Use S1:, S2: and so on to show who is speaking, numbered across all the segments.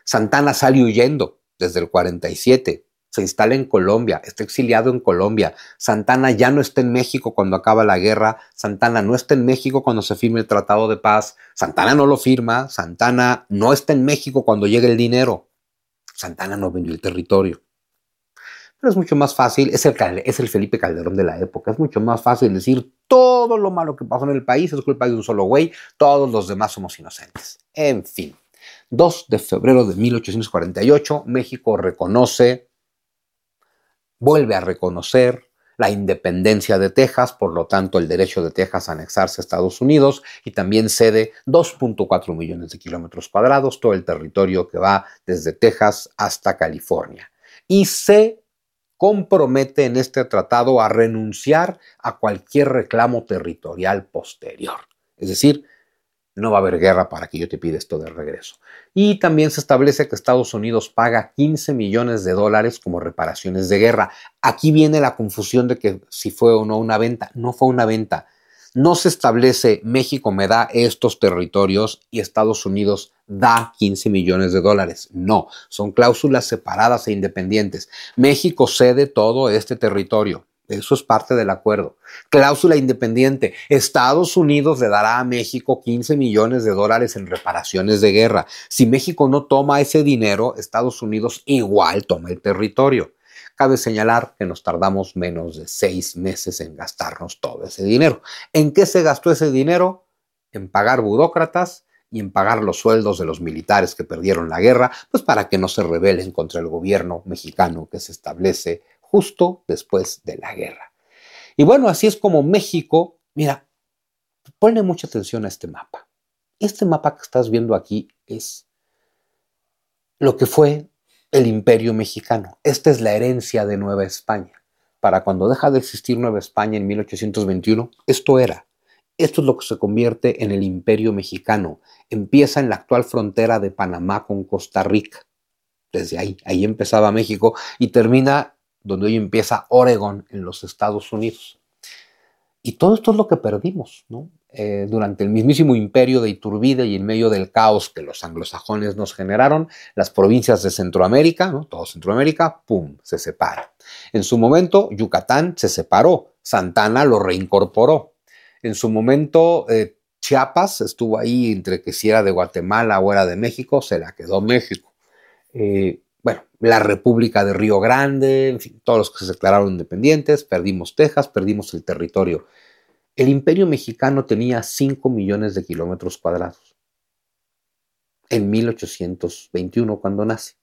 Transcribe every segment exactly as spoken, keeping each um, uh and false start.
S1: Santana sale huyendo desde el cuarenta y siete, se instala en Colombia, está exiliado en Colombia. Santana ya no está en México cuando acaba la guerra, Santana no está en México cuando se firme el Tratado de Paz, Santana no lo firma, Santana no está en México cuando llega el dinero. Santana no vendió el territorio. Pero es mucho más fácil, es el, es el Felipe Calderón de la época, es mucho más fácil decir todo lo malo que pasó en el país es culpa de un solo güey, todos los demás somos inocentes. En fin, dos de febrero de mil ochocientos cuarenta y ocho, México reconoce, vuelve a reconocer la independencia de Texas, por lo tanto el derecho de Texas a anexarse a Estados Unidos, y también cede dos punto cuatro millones de kilómetros cuadrados, todo el territorio que va desde Texas hasta California. Y se compromete en este tratado a renunciar a cualquier reclamo territorial posterior. Es decir, no va a haber guerra para que yo te pida esto de regreso. Y también se establece que Estados Unidos paga quince millones de dólares como reparaciones de guerra. Aquí viene la confusión de que si fue o no una venta. No fue una venta. No se establece México me da estos territorios y Estados Unidos da quince millones de dólares. No, son cláusulas separadas e independientes. México cede todo este territorio. Eso es parte del acuerdo. Cláusula independiente. Estados Unidos le dará a México quince millones de dólares en reparaciones de guerra. Si México no toma ese dinero, Estados Unidos igual toma el territorio. Cabe señalar que nos tardamos menos de seis meses en gastarnos todo ese dinero. ¿En qué se gastó ese dinero? En pagar burócratas y en pagar los sueldos de los militares que perdieron la guerra, pues para que no se rebelen contra el gobierno mexicano que se establece justo después de la guerra. Y bueno, así es como México, mira, ponle mucha atención a este mapa. Este mapa que estás viendo aquí es lo que fue el Imperio Mexicano. Esta es la herencia de Nueva España. Para cuando deja de existir Nueva España en mil ochocientos veintiuno, esto era. Esto es lo que se convierte en el Imperio Mexicano. Empieza en la actual frontera de Panamá con Costa Rica. Desde ahí, ahí empezaba México y termina donde hoy empieza Oregón en los Estados Unidos. Y todo esto es lo que perdimos, ¿no? Eh, durante el mismísimo imperio de Iturbide y en medio del caos que los anglosajones nos generaron, las provincias de Centroamérica, ¿no? Todo Centroamérica, ¡pum!, se separa. En su momento, Yucatán se separó, Santana lo reincorporó. En su momento, eh, Chiapas estuvo ahí entre que si era de Guatemala o era de México, se la quedó México. Eh, bueno, la República de Río Grande, en fin, todos los que se declararon independientes, perdimos Texas, perdimos el territorio. El Imperio Mexicano tenía cinco millones de kilómetros cuadrados en mil ochocientos veintiuno cuando nace.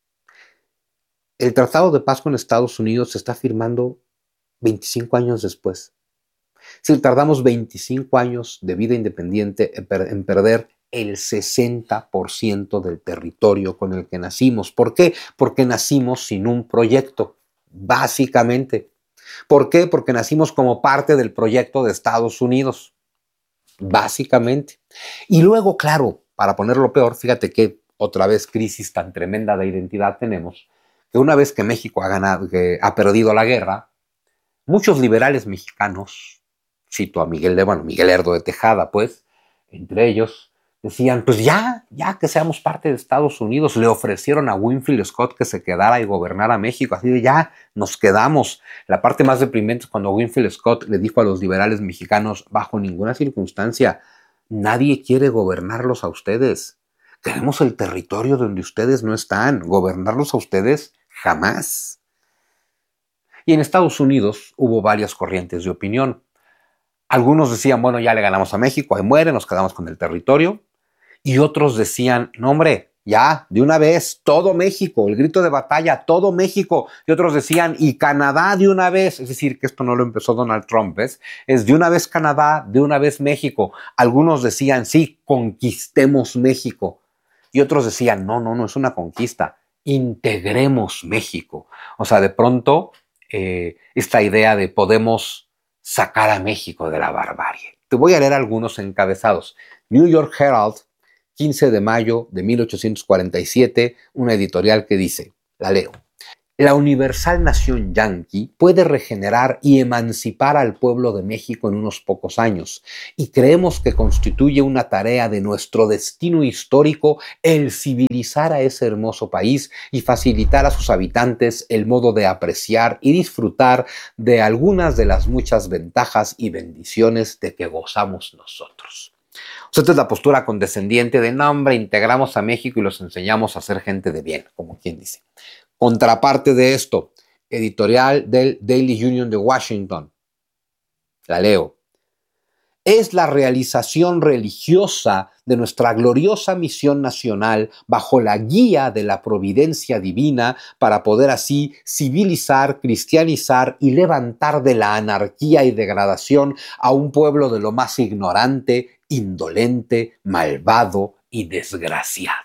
S1: El Tratado de Paz con Estados Unidos se está firmando veinticinco años después. Si tardamos veinticinco años de vida independiente en, per- en perder el sesenta por ciento del territorio con el que nacimos. ¿Por qué? Porque nacimos sin un proyecto, básicamente. ¿Por qué? Porque nacimos como parte del proyecto de Estados Unidos, básicamente. Y luego, claro, para ponerlo peor, fíjate qué otra vez crisis tan tremenda de identidad tenemos, que una vez que México ha ganado, que ha perdido la guerra, muchos liberales mexicanos, cito a Miguel de, bueno, Miguel Lerdo de Tejada, pues, entre ellos, decían, pues ya, ya que seamos parte de Estados Unidos. Le ofrecieron a Winfield Scott que se quedara y gobernara México, así de ya, nos quedamos. La parte más deprimente es cuando Winfield Scott le dijo a los liberales mexicanos, bajo ninguna circunstancia, nadie quiere gobernarlos a ustedes. Queremos el territorio donde ustedes no están. Gobernarlos a ustedes, jamás. Y en Estados Unidos hubo varias corrientes de opinión. Algunos decían, bueno, ya le ganamos a México, ahí muere, nos quedamos con el territorio. Y otros decían, no hombre, ya, de una vez, todo México, el grito de batalla, todo México. Y otros decían, y Canadá de una vez. Es decir, que esto no lo empezó Donald Trump, ¿ves? Es de una vez Canadá, de una vez México. Algunos decían, sí, conquistemos México. Y otros decían, no, no, no es una conquista, integremos México. O sea, de pronto, eh, esta idea de podemos sacar a México de la barbarie. Te voy a leer algunos encabezados. New York Herald, quince de mayo de mil ochocientos cuarenta y siete, una editorial que dice, la leo, La universal nación yanqui puede regenerar y emancipar al pueblo de México en unos pocos años, y creemos que constituye una tarea de nuestro destino histórico el civilizar a ese hermoso país y facilitar a sus habitantes el modo de apreciar y disfrutar de algunas de las muchas ventajas y bendiciones de que gozamos nosotros. O sea, esta es la postura condescendiente de, no, hombre, integramos a México y los enseñamos a ser gente de bien, como quien dice. Contraparte de esto, editorial del Daily Union de Washington. La leo. Es la realización religiosa de nuestra gloriosa misión nacional bajo la guía de la providencia divina para poder así civilizar, cristianizar y levantar de la anarquía y degradación a un pueblo de lo más ignorante, indolente, malvado y desgraciado.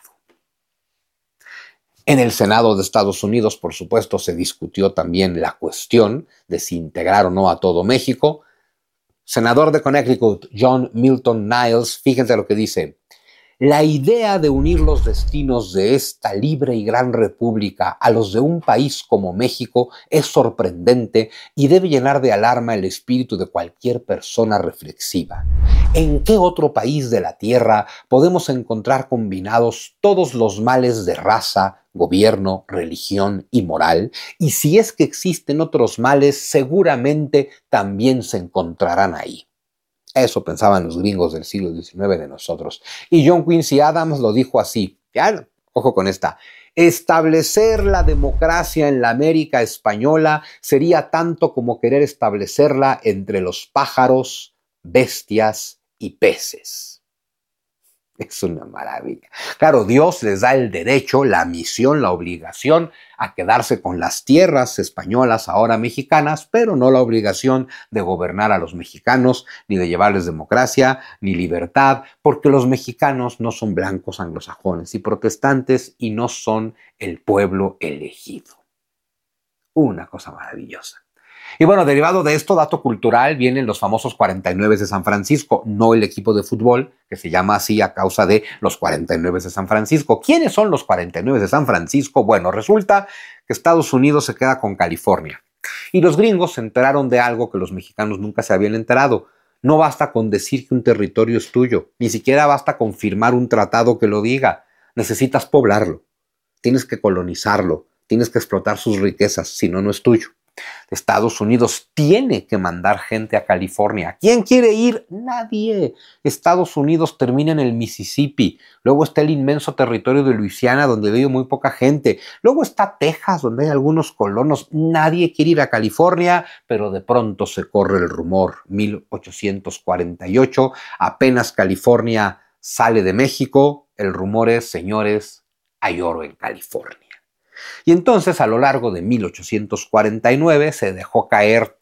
S1: En el Senado de Estados Unidos, por supuesto, se discutió también la cuestión de si integrar o no a todo México. Senador de Connecticut, John Milton Niles, fíjense lo que dice. La idea de unir los destinos de esta libre y gran república a los de un país como México es sorprendente y debe llenar de alarma el espíritu de cualquier persona reflexiva. ¿En qué otro país de la tierra podemos encontrar combinados todos los males de raza, gobierno, religión y moral? Y si es que existen otros males, seguramente también se encontrarán ahí. Eso pensaban los gringos del siglo diecinueve de nosotros. Y John Quincy Adams lo dijo así. Ya, ojo con esta. Establecer la democracia en la América española sería tanto como querer establecerla entre los pájaros, bestias y peces. Es una maravilla. Claro, Dios les da el derecho, la misión, la obligación a quedarse con las tierras españolas, ahora mexicanas, pero no la obligación de gobernar a los mexicanos, ni de llevarles democracia, ni libertad, porque los mexicanos no son blancos anglosajones y protestantes y no son el pueblo elegido. Una cosa maravillosa. Y bueno, derivado de esto, dato cultural, vienen los famosos cuarenta y nueve de San Francisco, no el equipo de fútbol, que se llama así a causa de los cuarenta y nueve de San Francisco. ¿Quiénes son los cuarenta y nueve de San Francisco? Bueno, resulta que Estados Unidos se queda con California. Y los gringos se enteraron de algo que los mexicanos nunca se habían enterado. No basta con decir que un territorio es tuyo, ni siquiera basta con firmar un tratado que lo diga. Necesitas poblarlo, tienes que colonizarlo, tienes que explotar sus riquezas, si no, no es tuyo. Estados Unidos tiene que mandar gente a California. ¿Quién quiere ir? Nadie. Estados Unidos termina en el Mississippi. Luego está el inmenso territorio de Luisiana, donde vive muy poca gente. Luego está Texas, donde hay algunos colonos. Nadie quiere ir a California, pero de pronto se corre el rumor. mil ochocientos cuarenta y ocho, apenas California sale de México, el rumor es, señores, hay oro en California. Y entonces, a lo largo de mil ochocientos cuarenta y nueve, se dejó caer,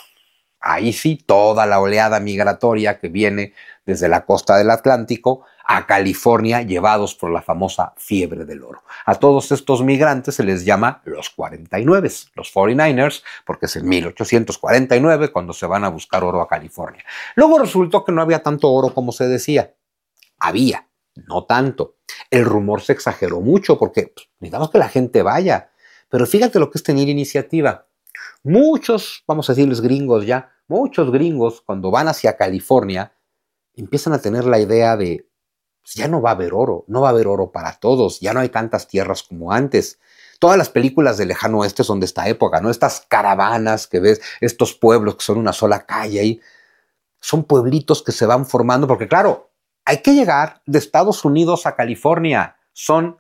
S1: ahí sí, toda la oleada migratoria que viene desde la costa del Atlántico a California, llevados por la famosa fiebre del oro. A todos estos migrantes se les llama los cuarenta y nueve, los cuarenta y nueve ers, porque es en mil ochocientos cuarenta y nueve cuando se van a buscar oro a California. Luego resultó que no había tanto oro como se decía. Había, no tanto. El rumor se exageró mucho porque pues, necesitamos que la gente vaya. Pero fíjate lo que es tener iniciativa. Muchos, vamos a decirles gringos ya, muchos gringos cuando van hacia California empiezan a tener la idea de pues ya no va a haber oro, no va a haber oro para todos, ya no hay tantas tierras como antes. Todas las películas del lejano oeste son de esta época, ¿no? Estas caravanas que ves, estos pueblos que son una sola calle ahí, son pueblitos que se van formando porque claro, hay que llegar de Estados Unidos a California. Son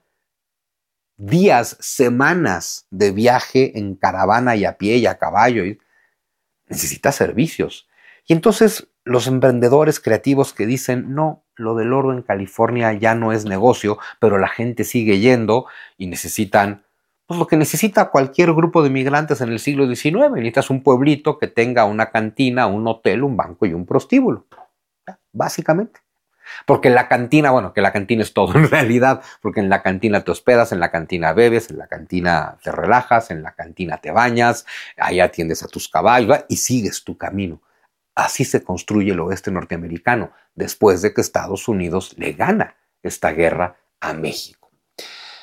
S1: días, semanas de viaje en caravana y a pie y a caballo. Y necesitas servicios. Y entonces los emprendedores creativos que dicen, no, lo del oro en California ya no es negocio, pero la gente sigue yendo y necesitan pues, lo que necesita cualquier grupo de migrantes en el siglo diecinueve. Necesitas un pueblito que tenga una cantina, un hotel, un banco y un prostíbulo. Básicamente. Porque en la cantina, bueno, que la cantina es todo en realidad, porque en la cantina te hospedas, en la cantina bebes, en la cantina te relajas, en la cantina te bañas, ahí atiendes a tus caballos y sigues tu camino. Así se construye el oeste norteamericano, después de que Estados Unidos le gana esta guerra a México.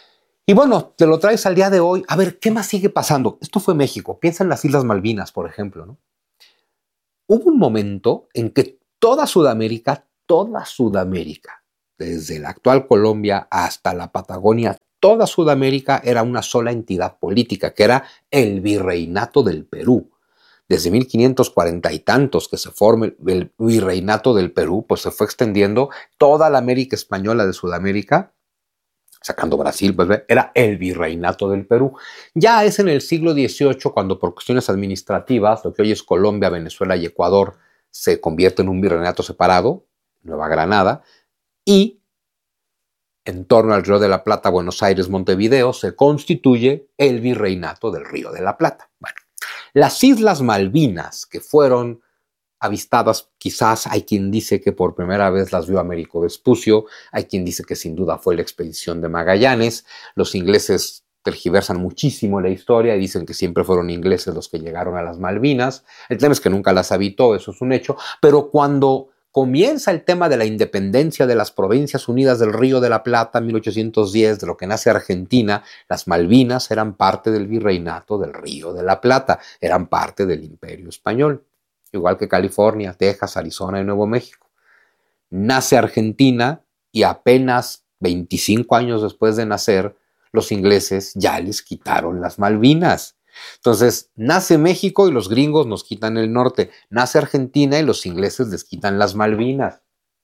S1: Y bueno, te lo traes al día de hoy. A ver, ¿qué más sigue pasando? Esto fue México. Piensa en las Islas Malvinas, por ejemplo, ¿no? Hubo un momento en que toda Sudamérica, toda Sudamérica, desde la actual Colombia hasta la Patagonia, toda Sudamérica era una sola entidad política, que era el Virreinato del Perú. Desde mil quinientos cuarenta y tantos que se forma el Virreinato del Perú, pues se fue extendiendo toda la América española de Sudamérica, sacando Brasil, pues era el Virreinato del Perú. Ya es en el siglo dieciocho cuando por cuestiones administrativas, lo que hoy es Colombia, Venezuela y Ecuador, se convierte en un virreinato separado, Nueva Granada, y en torno al Río de la Plata, Buenos Aires, Montevideo, se constituye el Virreinato del Río de la Plata. Bueno, las Islas Malvinas, que fueron avistadas, quizás hay quien dice que por primera vez las vio Américo Vespucio, hay quien dice que sin duda fue la expedición de Magallanes. Los ingleses tergiversan muchísimo la historia y dicen que siempre fueron ingleses los que llegaron a las Malvinas. El tema es que nunca las habitó, eso es un hecho, pero cuando comienza el tema de la independencia de las Provincias Unidas del Río de la Plata en mil ochocientos diez, de lo que nace Argentina, las Malvinas eran parte del Virreinato del Río de la Plata, eran parte del Imperio Español. Igual que California, Texas, Arizona y Nuevo México. Nace Argentina y apenas veinticinco años después de nacer, los ingleses ya les quitaron las Malvinas. Entonces, nace México y los gringos nos quitan el norte. Nace Argentina y los ingleses les quitan las Malvinas.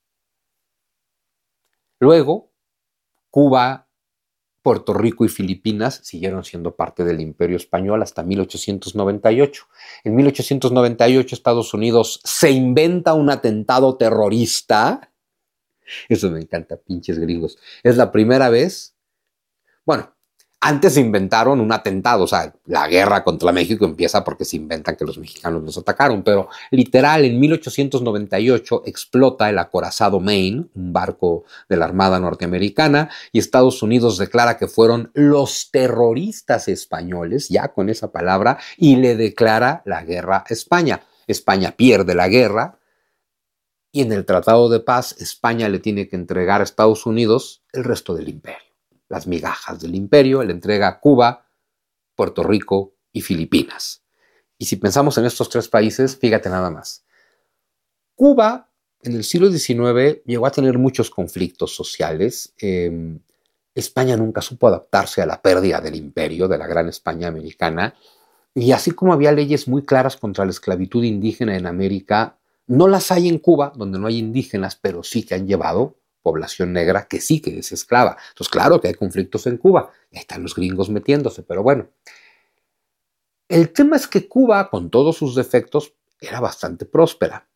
S1: Luego, Cuba, Puerto Rico y Filipinas siguieron siendo parte del Imperio Español hasta mil ochocientos noventa y ocho. En mil ochocientos noventa y ocho Estados Unidos se inventa un atentado terrorista. Eso me encanta, pinches gringos. Es la primera vez. Bueno, antes se inventaron un atentado, o sea, la guerra contra México empieza porque se inventan que los mexicanos los atacaron, pero literal en mil ochocientos noventa y ocho explota el acorazado Maine, un barco de la Armada norteamericana, y Estados Unidos declara que fueron los terroristas españoles, ya con esa palabra, y le declara la guerra a España. España pierde la guerra, y en el Tratado de Paz España le tiene que entregar a Estados Unidos el resto del imperio. Las migajas del imperio, le entrega a Cuba, Puerto Rico y Filipinas. Y si pensamos en estos tres países, fíjate nada más. Cuba, en el siglo diecinueve, llegó a tener muchos conflictos sociales. Eh, España nunca supo adaptarse a la pérdida del imperio, de la gran España americana. Y así como había leyes muy claras contra la esclavitud indígena en América, no las hay en Cuba, donde no hay indígenas, pero sí que han llevado población negra que sí que es esclava. Entonces, claro que hay conflictos en Cuba. Ahí están los gringos metiéndose, pero bueno. El tema es que Cuba, con todos sus defectos, era bastante próspera.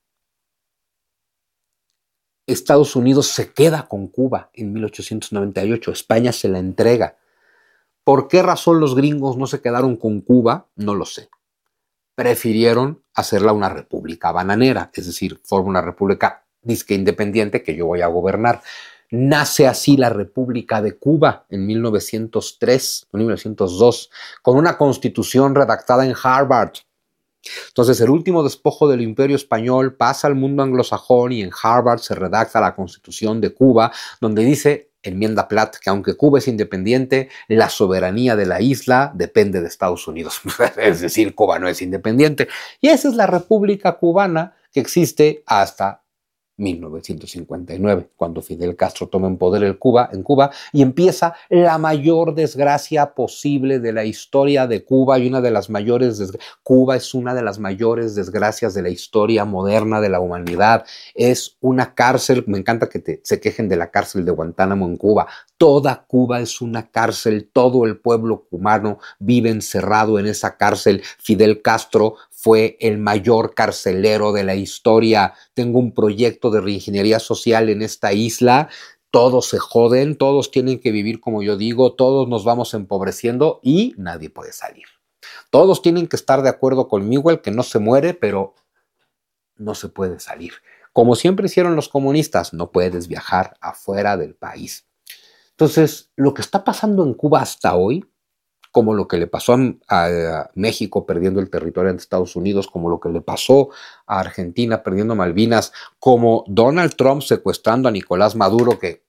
S1: Estados Unidos se queda con Cuba en mil ochocientos noventa y ocho. España se la entrega. ¿Por qué razón los gringos no se quedaron con Cuba? No lo sé. Prefirieron hacerla una república bananera, es decir, forma una república disque independiente que yo voy a gobernar. Nace así la República de Cuba en mil novecientos tres o mil novecientos dos, con una constitución redactada en Harvard. Entonces, el último despojo del Imperio Español pasa al mundo anglosajón y en Harvard se redacta la Constitución de Cuba, donde dice, enmienda Platt, que aunque Cuba es independiente, la soberanía de la isla depende de Estados Unidos. Es decir, Cuba no es independiente. Y esa es la República Cubana que existe hasta mil novecientos cincuenta y nueve, cuando Fidel Castro toma en poder el Cuba, en Cuba y empieza la mayor desgracia posible de la historia de Cuba y una de las mayores desgracias. Cuba es una de las mayores desgracias de la historia moderna de la humanidad. Es una cárcel, me encanta que te, se quejen de la cárcel de Guantánamo en Cuba. Toda Cuba es una cárcel, todo el pueblo cubano vive encerrado en esa cárcel. Fidel Castro fue el mayor carcelero de la historia. Tengo un proyecto de reingeniería social en esta isla. Todos se joden, todos tienen que vivir como yo digo, todos nos vamos empobreciendo y nadie puede salir. Todos tienen que estar de acuerdo conmigo, el que no se muere, pero no se puede salir. Como siempre hicieron los comunistas, no puedes viajar afuera del país. Entonces, lo que está pasando en Cuba hasta hoy, como lo que le pasó a, a México perdiendo el territorio ante Estados Unidos, como lo que le pasó a Argentina perdiendo Malvinas, como Donald Trump secuestrando a Nicolás Maduro, que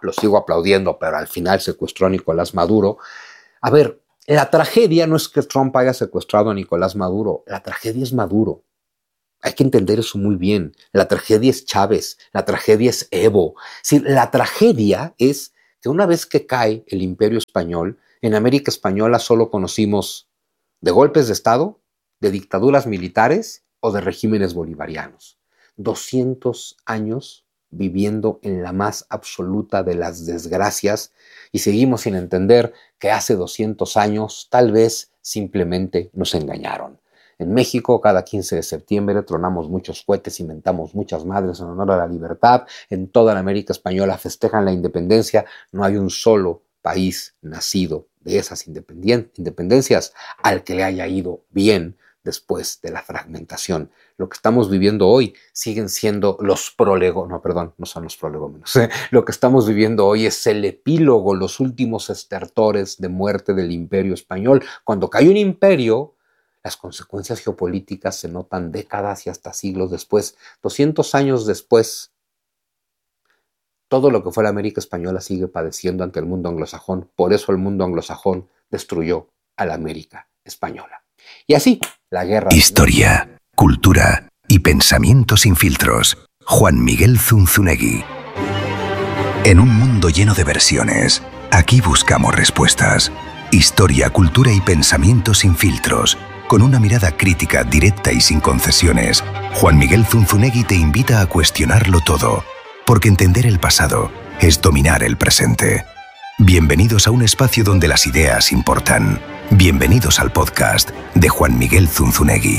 S1: lo sigo aplaudiendo, pero al final secuestró a Nicolás Maduro. A ver, la tragedia no es que Trump haya secuestrado a Nicolás Maduro, la tragedia es Maduro. Hay que entender eso muy bien. La tragedia es Chávez, la tragedia es Evo. Sí, la tragedia es que una vez que cae el Imperio Español, en América Española solo conocimos de golpes de Estado, de dictaduras militares o de regímenes bolivarianos. doscientos años viviendo en la más absoluta de las desgracias y seguimos sin entender que hace doscientos años tal vez simplemente nos engañaron. En México, cada quince de septiembre tronamos muchos cohetes, inventamos muchas madres en honor a la libertad. En toda la América Española festejan la independencia. No hay un solo país nacido de esas independencias al que le haya ido bien después de la fragmentación. Lo que estamos viviendo hoy siguen siendo los prolegómenos, no, perdón, no son los prolegómenos. ¿eh? Lo que estamos viviendo hoy es el epílogo, los últimos estertores de muerte del Imperio Español. Cuando cae un imperio, las consecuencias geopolíticas se notan décadas y hasta siglos después. doscientos años después, todo lo que fue la América Española sigue padeciendo ante el mundo anglosajón. Por eso el mundo anglosajón destruyó a la América Española. Y así, la guerra...
S2: Historia, cultura y pensamiento sin filtros. Juan Miguel Zunzunegui. En un mundo lleno de versiones, aquí buscamos respuestas. Historia, cultura y pensamiento sin filtros. Con una mirada crítica, directa y sin concesiones, Juan Miguel Zunzunegui te invita a cuestionarlo todo, porque entender el pasado es dominar el presente. Bienvenidos a un espacio donde las ideas importan. Bienvenidos al podcast de Juan Miguel Zunzunegui.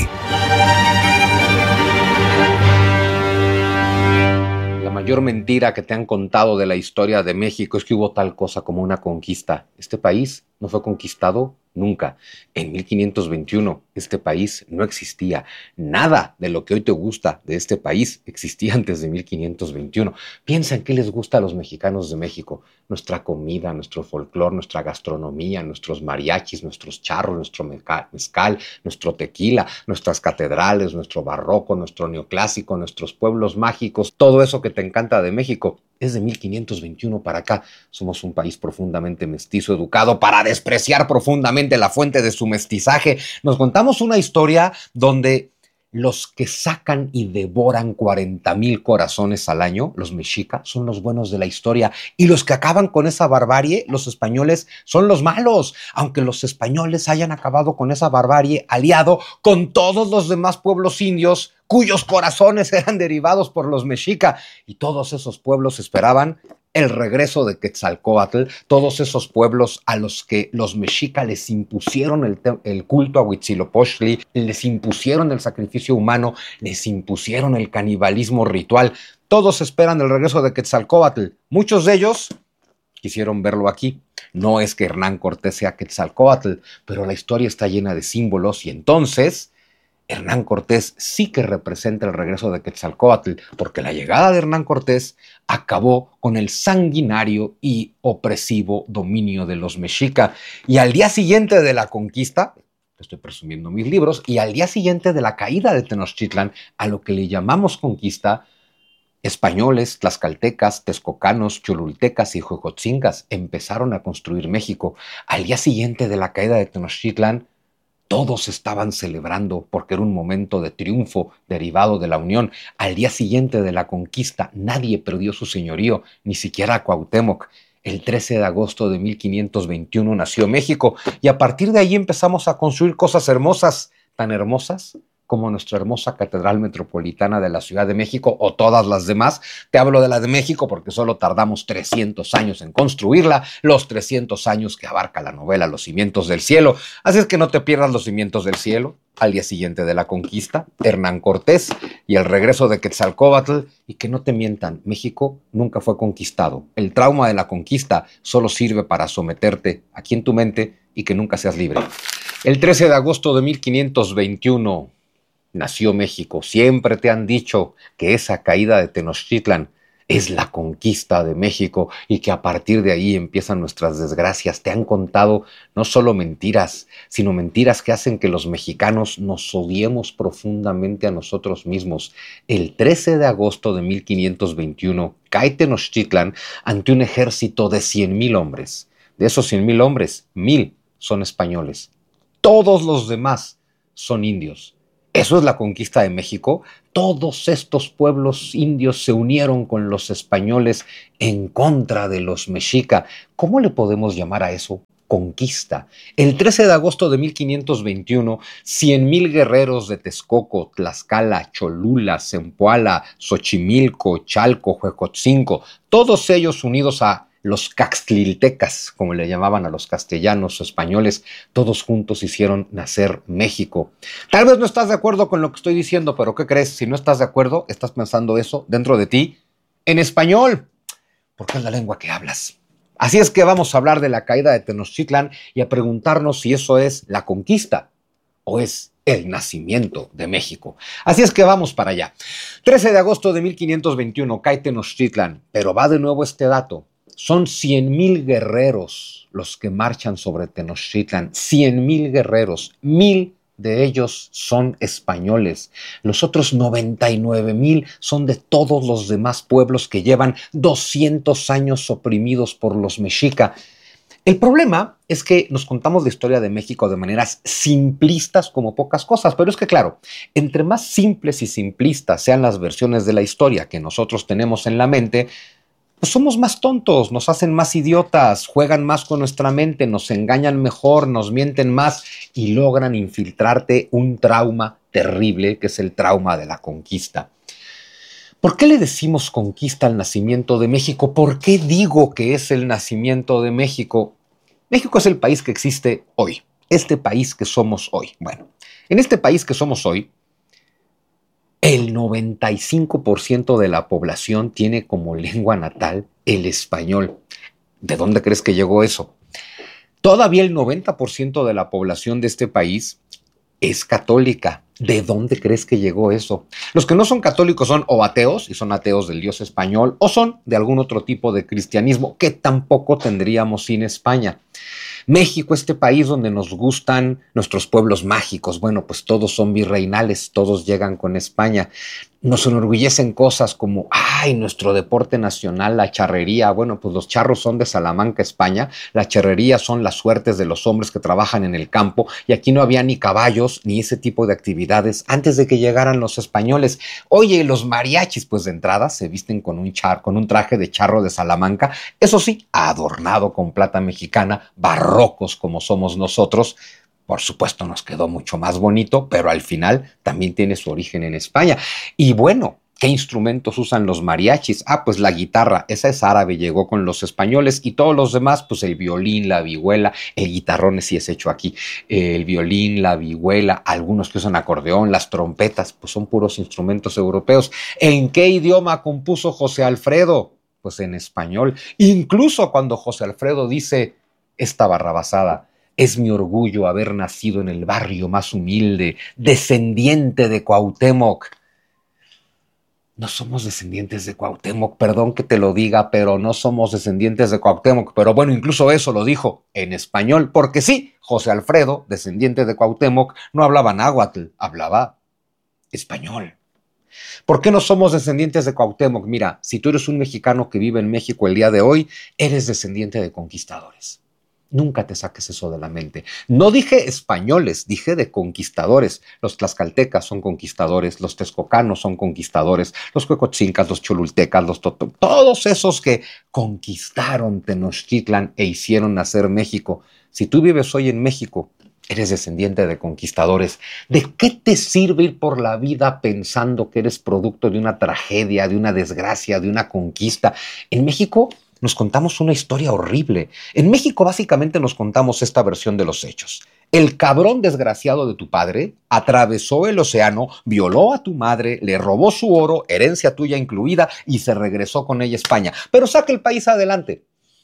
S1: La mayor mentira que te han contado de la historia de México es que hubo tal cosa como una conquista. Este país no fue conquistado nunca. En mil quinientos veintiuno este país no existía. Nada de lo que hoy te gusta de este país existía antes de mil quinientos veintiuno. Piensa en qué les gusta a los mexicanos de México. Nuestra comida, nuestro folclor, nuestra gastronomía, nuestros mariachis, nuestros charros, nuestro mezcal, nuestro tequila, nuestras catedrales, nuestro barroco, nuestro neoclásico, nuestros pueblos mágicos. Todo eso que te encanta de México es de mil quinientos veintiuno para acá. Somos un país profundamente mestizo, educado para despreciar profundamente la fuente de su mestizaje. Nos contamos una historia donde los que sacan y devoran cuarenta mil corazones al año, los mexicas, son los buenos de la historia, y los que acaban con esa barbarie, los españoles, son los malos, aunque los españoles hayan acabado con esa barbarie aliado con todos los demás pueblos indios cuyos corazones eran derivados por los mexica, y todos esos pueblos esperaban el regreso de Quetzalcóatl, todos esos pueblos a los que los mexica les impusieron el, el culto a Huitzilopochtli, les impusieron el sacrificio humano, les impusieron el canibalismo ritual. Todos esperan el regreso de Quetzalcóatl. Muchos de ellos quisieron verlo aquí. No es que Hernán Cortés sea Quetzalcóatl, pero la historia está llena de símbolos y entonces Hernán Cortés sí que representa el regreso de Quetzalcóatl, porque la llegada de Hernán Cortés acabó con el sanguinario y opresivo dominio de los mexica. Y al día siguiente de la conquista, estoy presumiendo mis libros, y al día siguiente de la caída de Tenochtitlan, a lo que le llamamos conquista, españoles, tlaxcaltecas, texcocanos, cholultecas y huejotzingas empezaron a construir México. Al día siguiente de la caída de Tenochtitlan, todos estaban celebrando porque era un momento de triunfo derivado de la unión. Al día siguiente de la conquista, nadie perdió su señorío, ni siquiera Cuauhtémoc. El trece de agosto de mil quinientos veintiuno nació México y a partir de ahí empezamos a construir cosas hermosas, tan hermosas como nuestra hermosa Catedral Metropolitana de la Ciudad de México o todas las demás. Te hablo de la de México porque solo tardamos trescientos años en construirla, los trescientos años que abarca la novela Los Cimientos del Cielo. Así es que no te pierdas Los Cimientos del Cielo. Al día siguiente de la conquista, Hernán Cortés y el regreso de Quetzalcóatl. Y que no te mientan, México nunca fue conquistado. El trauma de la conquista solo sirve para someterte aquí en tu mente y que nunca seas libre. El trece de agosto de mil quinientos veintiuno nació México. Siempre te han dicho que esa caída de Tenochtitlan es la conquista de México y que a partir de ahí empiezan nuestras desgracias. Te han contado no solo mentiras, sino mentiras que hacen que los mexicanos nos odiemos profundamente a nosotros mismos. El trece de agosto de mil quinientos veintiuno cae Tenochtitlan ante un ejército de cien mil hombres. De esos cien mil hombres, mil son españoles. Todos los demás son indios. Eso es la conquista de México. Todos estos pueblos indios se unieron con los españoles en contra de los mexica. ¿Cómo le podemos llamar a eso? Conquista. El trece de agosto de mil quinientos veintiuno, cien mil guerreros de Texcoco, Tlaxcala, Cholula, Zempoala, Xochimilco, Chalco, Huejotzinco, todos ellos unidos a los caxtliltecas, como le llamaban a los castellanos o españoles, todos juntos hicieron nacer México. Tal vez no estás de acuerdo con lo que estoy diciendo, pero ¿qué crees? Si no estás de acuerdo, estás pensando eso dentro de ti en español, porque es la lengua que hablas. Así es que vamos a hablar de la caída de Tenochtitlan y a preguntarnos si eso es la conquista o es el nacimiento de México. Así es que vamos para allá. trece de agosto de mil quinientos veintiuno cae Tenochtitlan, pero va de nuevo este dato. Son cien mil guerreros los que marchan sobre Tenochtitlan. cien mil guerreros. Mil de ellos son españoles. Los otros noventa y nueve mil son de todos los demás pueblos que llevan doscientos años oprimidos por los mexica. El problema es que nos contamos la historia de México de maneras simplistas como pocas cosas, pero es que claro, entre más simples y simplistas sean las versiones de la historia que nosotros tenemos en la mente, pues somos más tontos, nos hacen más idiotas, juegan más con nuestra mente, nos engañan mejor, nos mienten más y logran infiltrarte un trauma terrible que es el trauma de la conquista. ¿Por qué le decimos conquista al nacimiento de México? ¿Por qué digo que es el nacimiento de México? México es el país que existe hoy, este país que somos hoy. Bueno, en este país que somos hoy, el noventa y cinco por ciento de la población tiene como lengua natal el español. ¿De dónde crees que llegó eso? Todavía el noventa por ciento de la población de este país es católica. ¿De dónde crees que llegó eso? Los que no son católicos son o ateos, y son ateos del Dios español, o son de algún otro tipo de cristianismo que tampoco tendríamos sin España. México, este país donde nos gustan nuestros pueblos mágicos, bueno, pues todos son virreinales, todos llegan con España. Nos enorgullecen cosas como, ay, nuestro deporte nacional, la charrería. Bueno, pues los charros son de Salamanca, España. La charrería son las suertes de los hombres que trabajan en el campo. Y aquí no había ni caballos ni ese tipo de actividades antes de que llegaran los españoles. Oye, los mariachis, pues de entrada se visten con un, char, con un traje de charro de Salamanca. Eso sí, adornado con plata mexicana, barrocos como somos nosotros. Por supuesto nos quedó mucho más bonito, pero al final también tiene su origen en España. Y bueno, ¿qué instrumentos usan los mariachis? Ah, pues la guitarra, esa es árabe, llegó con los españoles, y todos los demás, pues el violín, la vihuela, el guitarrón sí es hecho aquí, el violín, la vihuela, algunos que usan acordeón, las trompetas, pues son puros instrumentos europeos. ¿En qué idioma compuso José Alfredo? Pues en español. Incluso cuando José Alfredo dice esta barrabasada: es mi orgullo haber nacido en el barrio más humilde, descendiente de Cuauhtémoc. No somos descendientes de Cuauhtémoc, perdón que te lo diga, pero no somos descendientes de Cuauhtémoc. Pero bueno, incluso eso lo dijo en español, porque sí, José Alfredo, descendiente de Cuauhtémoc, no hablaba náhuatl, hablaba español. ¿Por qué no somos descendientes de Cuauhtémoc? Mira, si tú eres un mexicano que vive en México el día de hoy, eres descendiente de conquistadores. Nunca te saques eso de la mente. No dije españoles, dije de conquistadores. Los tlaxcaltecas son conquistadores, los texcocanos son conquistadores, los huecotzincas, los cholultecas, los toto, todos esos que conquistaron Tenochtitlan e hicieron nacer México. Si tú vives hoy en México, eres descendiente de conquistadores. ¿De qué te sirve ir por la vida pensando que eres producto de una tragedia, de una desgracia, de una conquista? En México nos contamos una historia horrible. En México básicamente nos contamos esta versión de los hechos. El cabrón desgraciado de tu padre atravesó el océano, violó a tu madre, le robó su oro, herencia tuya incluida, y se regresó con ella a España. Pero saca el país adelante.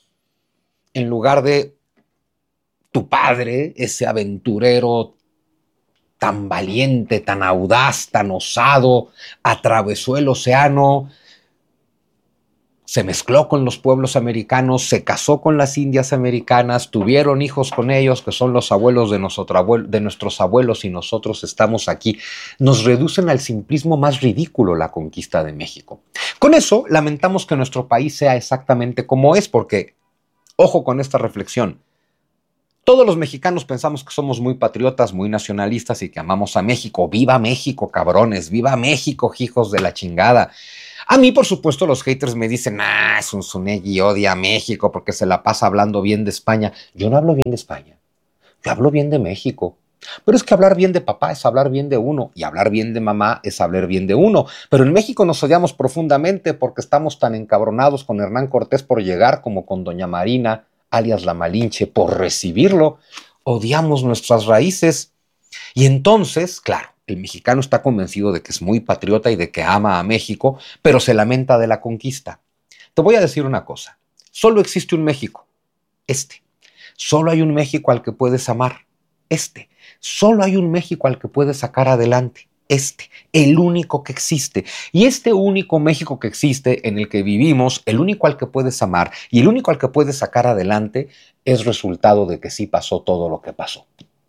S1: En lugar de tu padre, ese aventurero tan valiente, tan audaz, tan osado, atravesó el océano, se mezcló con los pueblos americanos, se casó con las indias americanas, tuvieron hijos con ellos, que son los abuelos de, nosotros, abuelo, de nuestros abuelos y nosotros estamos aquí. Nos reducen al simplismo más ridículo la conquista de México. Con eso, lamentamos que nuestro país sea exactamente como es, porque, ojo con esta reflexión, todos los mexicanos pensamos que somos muy patriotas, muy nacionalistas y que amamos a México. ¡Viva México, cabrones! ¡Viva México, hijos de la chingada! A mí, por supuesto, los haters me dicen, ah, Zunzunegui odia a México porque se la pasa hablando bien de España. Yo no hablo bien de España, yo hablo bien de México. Pero es que hablar bien de papá es hablar bien de uno y hablar bien de mamá es hablar bien de uno. Pero en México nos odiamos profundamente porque estamos tan encabronados con Hernán Cortés por llegar como con doña Marina, alias la Malinche, por recibirlo. Odiamos nuestras raíces. Y entonces, claro, el mexicano está convencido de que es muy patriota y de que ama a México, pero se lamenta de la conquista. Te voy a decir una cosa. Solo existe un México, este. Solo hay un México al que puedes amar, este. Solo hay un México al que puedes sacar adelante, este. El único que existe. Y este único México que existe, en el que vivimos, el único al que puedes amar y el único al que puedes sacar adelante, es resultado de que sí pasó todo lo que pasó.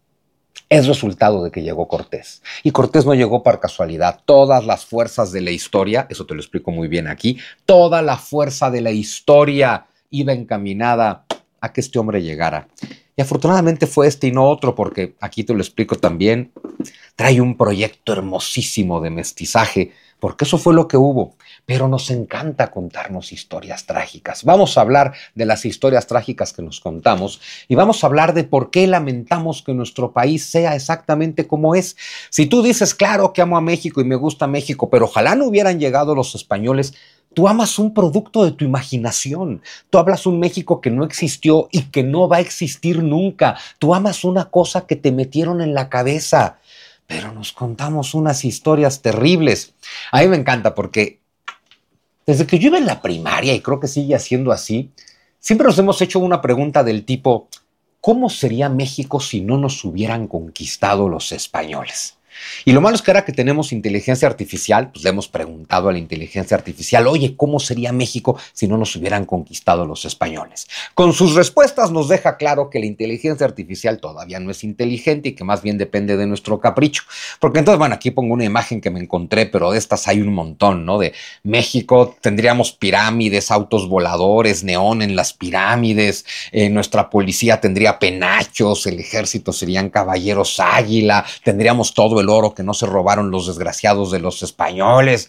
S1: Es resultado de que llegó Cortés. Y Cortés no llegó por casualidad. Todas las fuerzas de la historia, eso te lo explico muy bien aquí, toda la fuerza de la historia iba encaminada a que este hombre llegara. Y afortunadamente fue este y no otro, porque aquí te lo explico también, trae un proyecto hermosísimo de mestizaje, porque eso fue lo que hubo. Pero nos encanta contarnos historias trágicas. Vamos a hablar de las historias trágicas que nos contamos y vamos a hablar de por qué lamentamos que nuestro país sea exactamente como es. Si tú dices, claro que amo a México y me gusta México, pero ojalá no hubieran llegado los españoles, tú amas un producto de tu imaginación. Tú hablas un México que no existió y que no va a existir nunca. Tú amas una cosa que te metieron en la cabeza. Pero nos contamos unas historias terribles. A mí me encanta porque desde que yo iba en la primaria, y creo que sigue siendo así, siempre nos hemos hecho una pregunta del tipo, ¿cómo sería México si no nos hubieran conquistado los españoles? Y lo malo es que ahora que tenemos inteligencia artificial, pues le hemos preguntado a la inteligencia artificial, oye, ¿cómo sería México si no nos hubieran conquistado los españoles? Con sus respuestas nos deja claro que la inteligencia artificial todavía no es inteligente y que más bien depende de nuestro capricho. Porque entonces, bueno, aquí pongo una imagen que me encontré, pero de estas hay un montón, ¿no? De México tendríamos pirámides, autos voladores, neón en las pirámides, eh, nuestra policía tendría penachos, el ejército serían caballeros águila, tendríamos todo el oro que no se robaron los desgraciados de los españoles.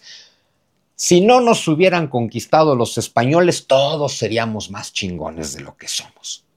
S1: Si no nos hubieran conquistado los españoles, todos seríamos más chingones de lo que somos.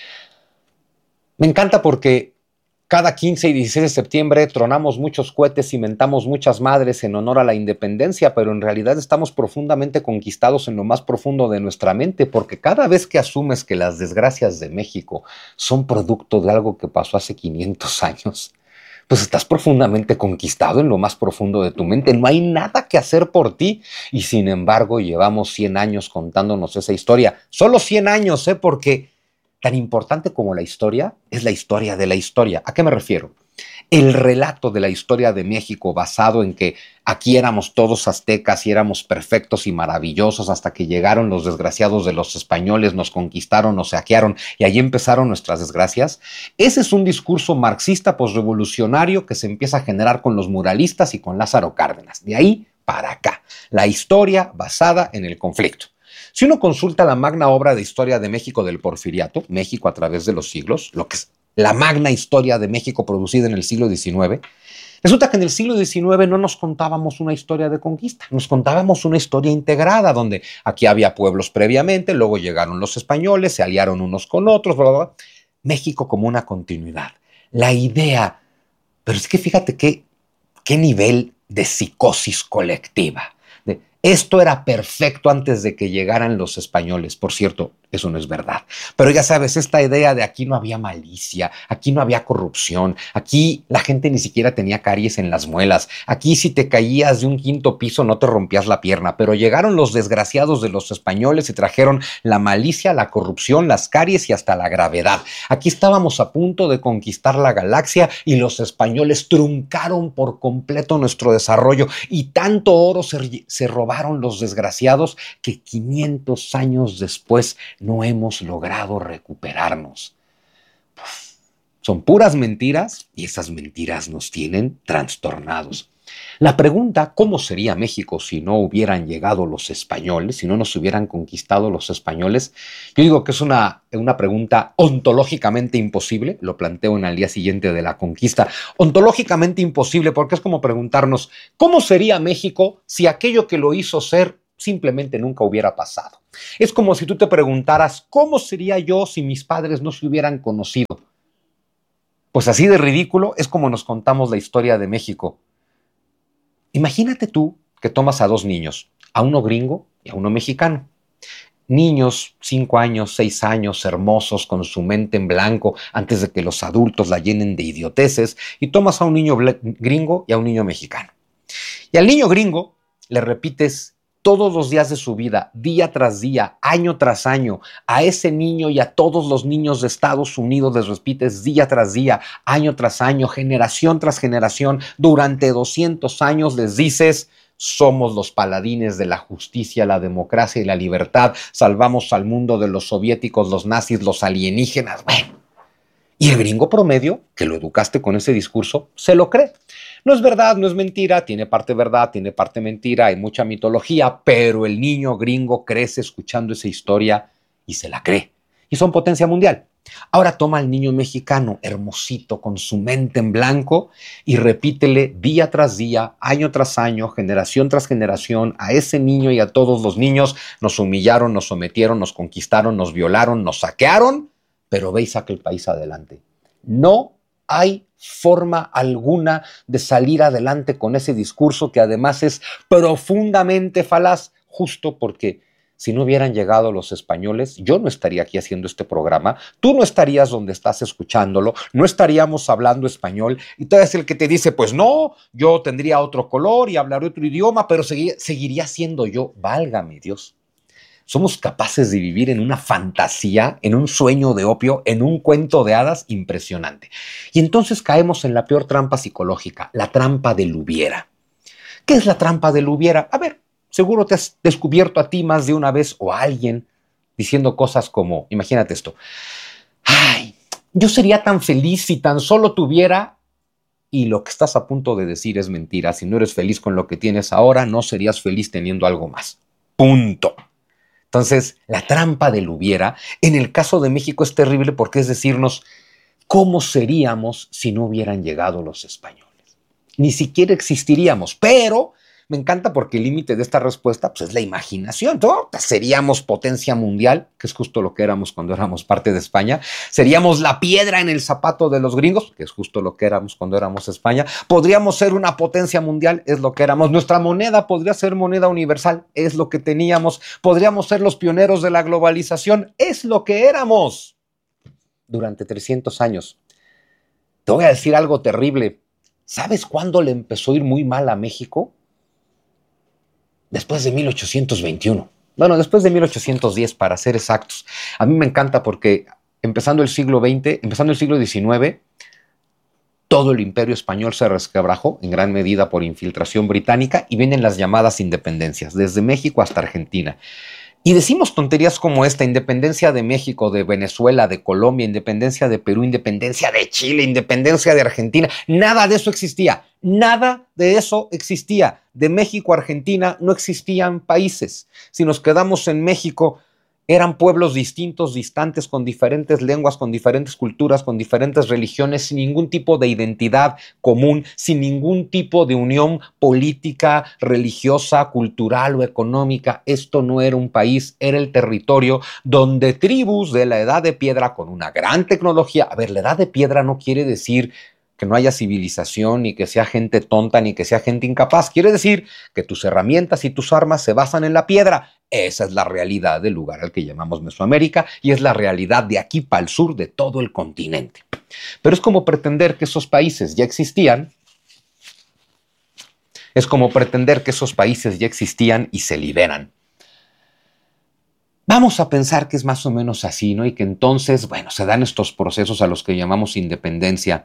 S1: Me encanta porque cada quince y dieciséis de septiembre tronamos muchos cohetes y mentamos muchas madres en honor a la independencia, pero en realidad estamos profundamente conquistados en lo más profundo de nuestra mente, porque cada vez que asumes que las desgracias de México son producto de algo que pasó hace quinientos años, pues estás profundamente conquistado en lo más profundo de tu mente. No hay nada que hacer por ti. Y sin embargo, llevamos cien años contándonos esa historia. Solo cien años, ¿eh? Porque tan importante como la historia es la historia de la historia. ¿A qué me refiero? El relato de la historia de México basado en que aquí éramos todos aztecas y éramos perfectos y maravillosos hasta que llegaron los desgraciados de los españoles, nos conquistaron, nos saquearon y allí empezaron nuestras desgracias. Ese es un discurso marxista posrevolucionario que se empieza a generar con los muralistas y con Lázaro Cárdenas. De ahí para acá, la historia basada en el conflicto. Si uno consulta la magna obra de historia de México del Porfiriato, México a través de los siglos, lo que es la magna historia de México producida en el siglo diecinueve, resulta que en el siglo diecinueve no nos contábamos una historia de conquista, nos contábamos una historia integrada, donde aquí había pueblos previamente, luego llegaron los españoles, se aliaron unos con otros, bla, bla, bla. México como una continuidad. La idea, pero es que fíjate qué, qué nivel de psicosis colectiva. De, esto era perfecto antes de que llegaran los españoles. Por cierto, Eso no es verdad. Pero ya sabes, esta idea de aquí no había malicia, aquí no había corrupción, aquí la gente ni siquiera tenía caries en las muelas, aquí si te caías de un quinto piso no te rompías la pierna, pero llegaron los desgraciados de los españoles y trajeron la malicia, la corrupción, las caries y hasta la gravedad. Aquí estábamos a punto de conquistar la galaxia y los españoles truncaron por completo nuestro desarrollo y tanto oro se, se robaron los desgraciados que quinientos años después no hemos logrado recuperarnos. Uf, son puras mentiras y esas mentiras nos tienen trastornados. La pregunta, ¿cómo sería México si no hubieran llegado los españoles, si no nos hubieran conquistado los españoles? Yo digo que es una, una pregunta ontológicamente imposible, lo planteo en el día siguiente de la conquista, ontológicamente imposible porque es como preguntarnos, ¿cómo sería México si aquello que lo hizo ser simplemente nunca hubiera pasado? Es como si tú te preguntaras, ¿cómo sería yo si mis padres no se hubieran conocido? Pues así de ridículo es como nos contamos la historia de México. Imagínate tú que tomas a dos niños, a uno gringo y a uno mexicano. Niños, cinco años, seis años, hermosos, con su mente en blanco, antes de que los adultos la llenen de idioteces, y tomas a un niño gringo y a un niño mexicano. Y al niño gringo le repites todos los días de su vida, día tras día, año tras año, a ese niño y a todos los niños de Estados Unidos les repites día tras día, año tras año, generación tras generación, durante doscientos años les dices, somos los paladines de la justicia, la democracia y la libertad, salvamos al mundo de los soviéticos, los nazis, los alienígenas, bueno. Y el gringo promedio, que lo educaste con ese discurso, se lo cree. No es verdad, no es mentira, tiene parte verdad, tiene parte mentira, hay mucha mitología, pero el niño gringo crece escuchando esa historia y se la cree. Y son potencia mundial. Ahora toma al niño mexicano, hermosito, con su mente en blanco, y repítele día tras día, año tras año, generación tras generación, a ese niño y a todos los niños, nos humillaron, nos sometieron, nos conquistaron, nos violaron, nos saquearon, pero ve y saca el país adelante. No hay forma alguna de salir adelante con ese discurso que además es profundamente falaz, justo porque si no hubieran llegado los españoles, yo no estaría aquí haciendo este programa, tú no estarías donde estás escuchándolo, no estaríamos hablando español, y tú eres el que te dice, pues no, yo tendría otro color y hablaría otro idioma, pero seguiría, seguiría siendo yo, válgame Dios. Somos capaces de vivir en una fantasía, en un sueño de opio, en un cuento de hadas impresionante. Y entonces caemos en la peor trampa psicológica, la trampa del hubiera. ¿Qué es la trampa del hubiera? A ver, seguro te has descubierto a ti más de una vez o a alguien diciendo cosas como, imagínate esto, ay, yo sería tan feliz si tan solo tuviera, y lo que estás a punto de decir es mentira. Si no eres feliz con lo que tienes ahora, no serías feliz teniendo algo más. Punto. Entonces, la trampa del hubiera, en el caso de México es terrible porque es decirnos, ¿cómo seríamos si no hubieran llegado los españoles? Ni siquiera existiríamos, pero me encanta porque el límite de esta respuesta pues, es la imaginación. ¿No? Seríamos potencia mundial, que es justo lo que éramos cuando éramos parte de España. Seríamos la piedra en el zapato de los gringos, que es justo lo que éramos cuando éramos España. Podríamos ser una potencia mundial, es lo que éramos. Nuestra moneda podría ser moneda universal, es lo que teníamos. Podríamos ser los pioneros de la globalización, es lo que éramos. Durante trescientos años. Te voy a decir algo terrible. ¿Sabes cuándo le empezó a ir muy mal a México? Después de mil ochocientos veintiuno. Bueno, después de mil ochocientos diez, para ser exactos. A mí me encanta porque empezando el siglo veinte, empezando el siglo diecinueve, todo el imperio español se resquebrajó en gran medida por infiltración británica y vienen las llamadas independencias, desde México hasta Argentina. Y decimos tonterías como esta, independencia de México, de Venezuela, de Colombia, independencia de Perú, independencia de Chile, independencia de Argentina. Nada de eso existía, nada de eso existía. De México a Argentina no existían países. Si nos quedamos en México, eran pueblos distintos, distantes, con diferentes lenguas, con diferentes culturas, con diferentes religiones, sin ningún tipo de identidad común, sin ningún tipo de unión política, religiosa, cultural o económica. Esto no era un país, era el territorio donde tribus de la Edad de Piedra con una gran tecnología. A ver, la Edad de Piedra no quiere decir que no haya civilización, ni que sea gente tonta, ni que sea gente incapaz. Quiere decir que tus herramientas y tus armas se basan en la piedra. Esa es la realidad del lugar al que llamamos Mesoamérica y es la realidad de aquí para el sur de todo el continente. Pero es como pretender que esos países ya existían. Es como pretender que esos países ya existían y se liberan. Vamos a pensar que es más o menos así, ¿no? Y que entonces, bueno, se dan estos procesos a los que llamamos independencia.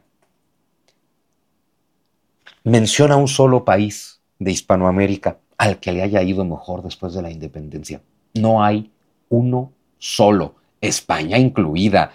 S1: Menciona un solo país de Hispanoamérica al que le haya ido mejor después de la independencia. No hay uno solo, España incluida.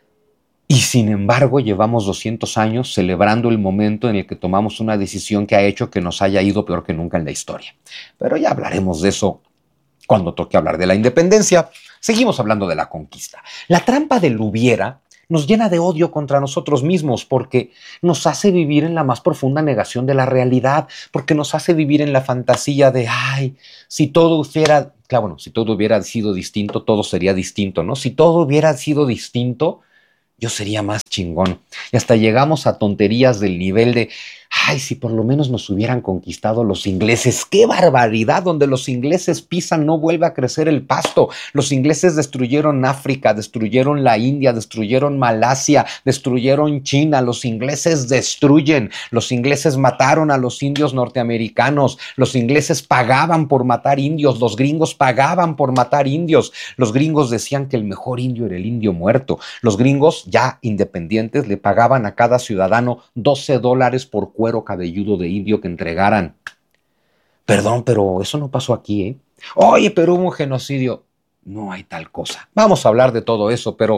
S1: Y sin embargo, llevamos doscientos años celebrando el momento en el que tomamos una decisión que ha hecho que nos haya ido peor que nunca en la historia. Pero ya hablaremos de eso cuando toque hablar de la independencia. Seguimos hablando de la conquista. La trampa del hubiera nos llena de odio contra nosotros mismos porque nos hace vivir en la más profunda negación de la realidad, porque nos hace vivir en la fantasía de, ay, si todo hubiera, claro, bueno, si todo hubiera sido distinto, todo sería distinto, ¿no? Si todo hubiera sido distinto, yo sería más chingón. Y hasta llegamos a tonterías del nivel de, ay, si por lo menos nos hubieran conquistado los ingleses. ¡Qué barbaridad! Donde los ingleses pisan no vuelve a crecer el pasto. Los ingleses destruyeron África, destruyeron la India, destruyeron Malasia, destruyeron China. Los ingleses destruyen. Los ingleses mataron a los indios norteamericanos. Los ingleses pagaban por matar indios. Los gringos pagaban por matar indios. Los gringos decían que el mejor indio era el indio muerto. Los gringos, ya independientes, le pagaban a cada ciudadano doce dólares por cuero cabelludo de indio que entregaran. Perdón, pero eso no pasó aquí, ¿eh? Oye, pero hubo un genocidio. No hay tal cosa. Vamos a hablar de todo eso, pero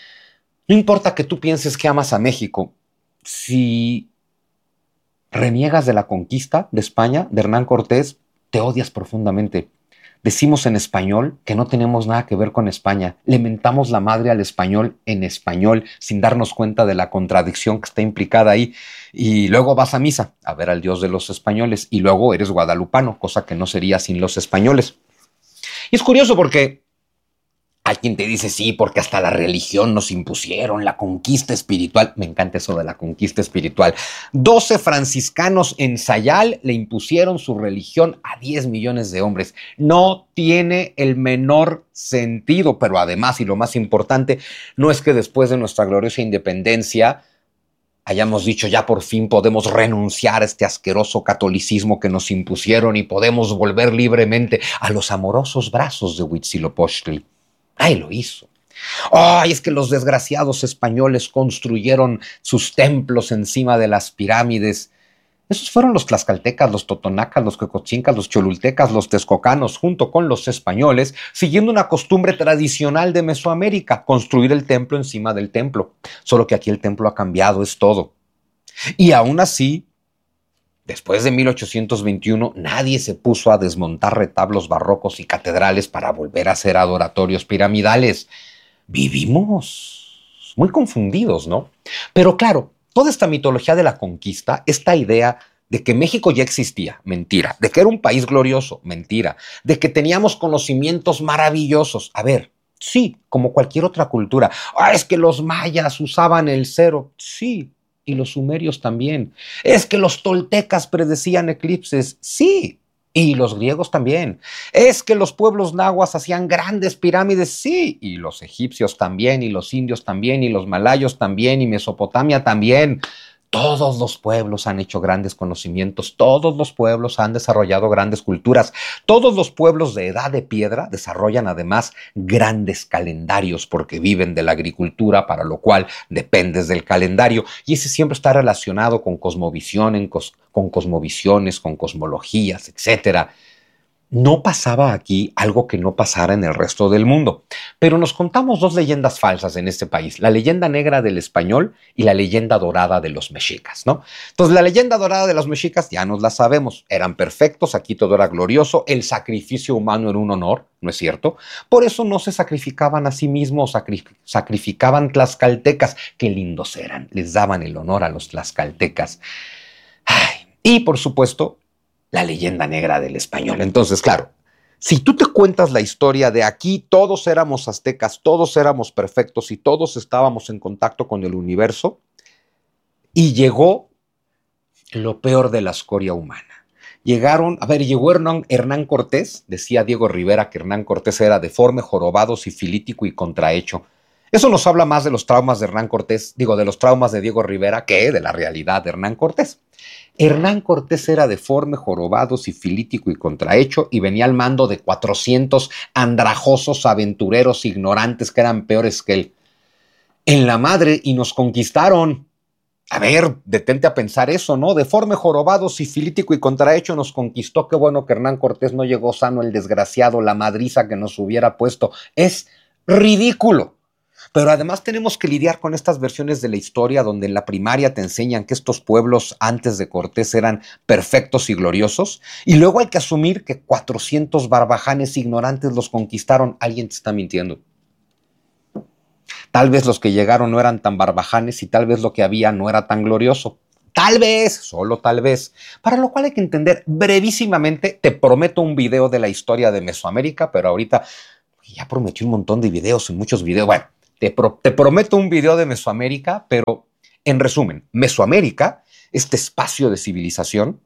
S1: no importa que tú pienses que amas a México. Si reniegas de la conquista de España, de Hernán Cortés, te odias profundamente. Decimos en español que no tenemos nada que ver con España. Le mentamos la madre al español en español sin darnos cuenta de la contradicción que está implicada ahí. Y luego vas a misa a ver al Dios de los españoles y luego eres guadalupano, cosa que no sería sin los españoles. Y es curioso porque hay quien te dice sí, porque hasta la religión nos impusieron, la conquista espiritual. Me encanta eso de la conquista espiritual. doce franciscanos en Sayal le impusieron su religión a diez millones de hombres. No tiene el menor sentido, pero además, y lo más importante, no es que después de nuestra gloriosa independencia hayamos dicho ya por fin podemos renunciar a este asqueroso catolicismo que nos impusieron y podemos volver libremente a los amorosos brazos de Huitzilopochtli. ¡Ay, lo hizo! ¡Ay, es que los desgraciados españoles construyeron sus templos encima de las pirámides! Esos fueron los tlaxcaltecas, los totonacas, los quecochincas, los cholultecas, los texcocanos, junto con los españoles, siguiendo una costumbre tradicional de Mesoamérica, construir el templo encima del templo. Solo que aquí el templo ha cambiado, es todo. Y aún así, después de mil ochocientos veintiuno, nadie se puso a desmontar retablos barrocos y catedrales para volver a hacer adoratorios piramidales. Vivimos muy confundidos, ¿no? Pero claro, toda esta mitología de la conquista, esta idea de que México ya existía, mentira. De que era un país glorioso, mentira. De que teníamos conocimientos maravillosos. A ver, sí, como cualquier otra cultura. Ah, es que los mayas usaban el cero. Sí. Y los sumerios también. Es que los toltecas predecían eclipses. Sí. Y los griegos también. Es que los pueblos nahuas hacían grandes pirámides. Sí. Y los egipcios también. Y los indios también. Y los malayos también. Y Mesopotamia también. Todos los pueblos han hecho grandes conocimientos, todos los pueblos han desarrollado grandes culturas, todos los pueblos de edad de piedra desarrollan además grandes calendarios porque viven de la agricultura, para lo cual dependes del calendario y ese siempre está relacionado con cosmovisión, con cosmovisiones, con cosmologías, etcétera. No pasaba aquí algo que no pasara en el resto del mundo, pero nos contamos dos leyendas falsas en este país, la leyenda negra del español y la leyenda dorada de los mexicas, ¿no? Entonces, la leyenda dorada de los mexicas ya nos la sabemos, eran perfectos, aquí todo era glorioso, el sacrificio humano era un honor, ¿no es cierto? Por eso no se sacrificaban a sí mismos, sacri sacrificaban tlaxcaltecas, qué lindos eran, les daban el honor a los tlaxcaltecas. Ay, y por supuesto, la leyenda negra del español. Entonces, claro, si tú te cuentas la historia de aquí, todos éramos aztecas, todos éramos perfectos y todos estábamos en contacto con el universo, Y llegó lo peor de la escoria humana. Llegaron, a ver, llegó Hernán, Hernán Cortés, decía Diego Rivera que Hernán Cortés era deforme, jorobado, sifilítico y contrahecho. Eso nos habla más de los traumas de Hernán Cortés, digo, de los traumas de Diego Rivera que de la realidad de Hernán Cortés. Hernán Cortés era deforme, jorobado, sifilítico y contrahecho y venía al mando de cuatrocientos andrajosos aventureros ignorantes que eran peores que él. En la madre y nos conquistaron. A ver, detente a pensar eso, ¿no? Deforme, jorobado, sifilítico y contrahecho nos conquistó. Qué bueno que Hernán Cortés no llegó sano, el desgraciado, la madriza que nos hubiera puesto. Es ridículo. Pero además tenemos que lidiar con estas versiones de la historia donde en la primaria te enseñan que estos pueblos antes de Cortés eran perfectos y gloriosos. Y luego hay que asumir que cuatrocientos barbajanes ignorantes los conquistaron. Alguien te está mintiendo. Tal vez los que llegaron no eran tan barbajanes y tal vez lo que había no era tan glorioso. Tal vez, solo tal vez. Para lo cual hay que entender brevísimamente, te prometo un video de la historia de Mesoamérica, pero ahorita ya prometí un montón de videos, en muchos videos. Bueno, te, pro, te prometo un video de Mesoamérica, pero en resumen, Mesoamérica, este espacio de civilización,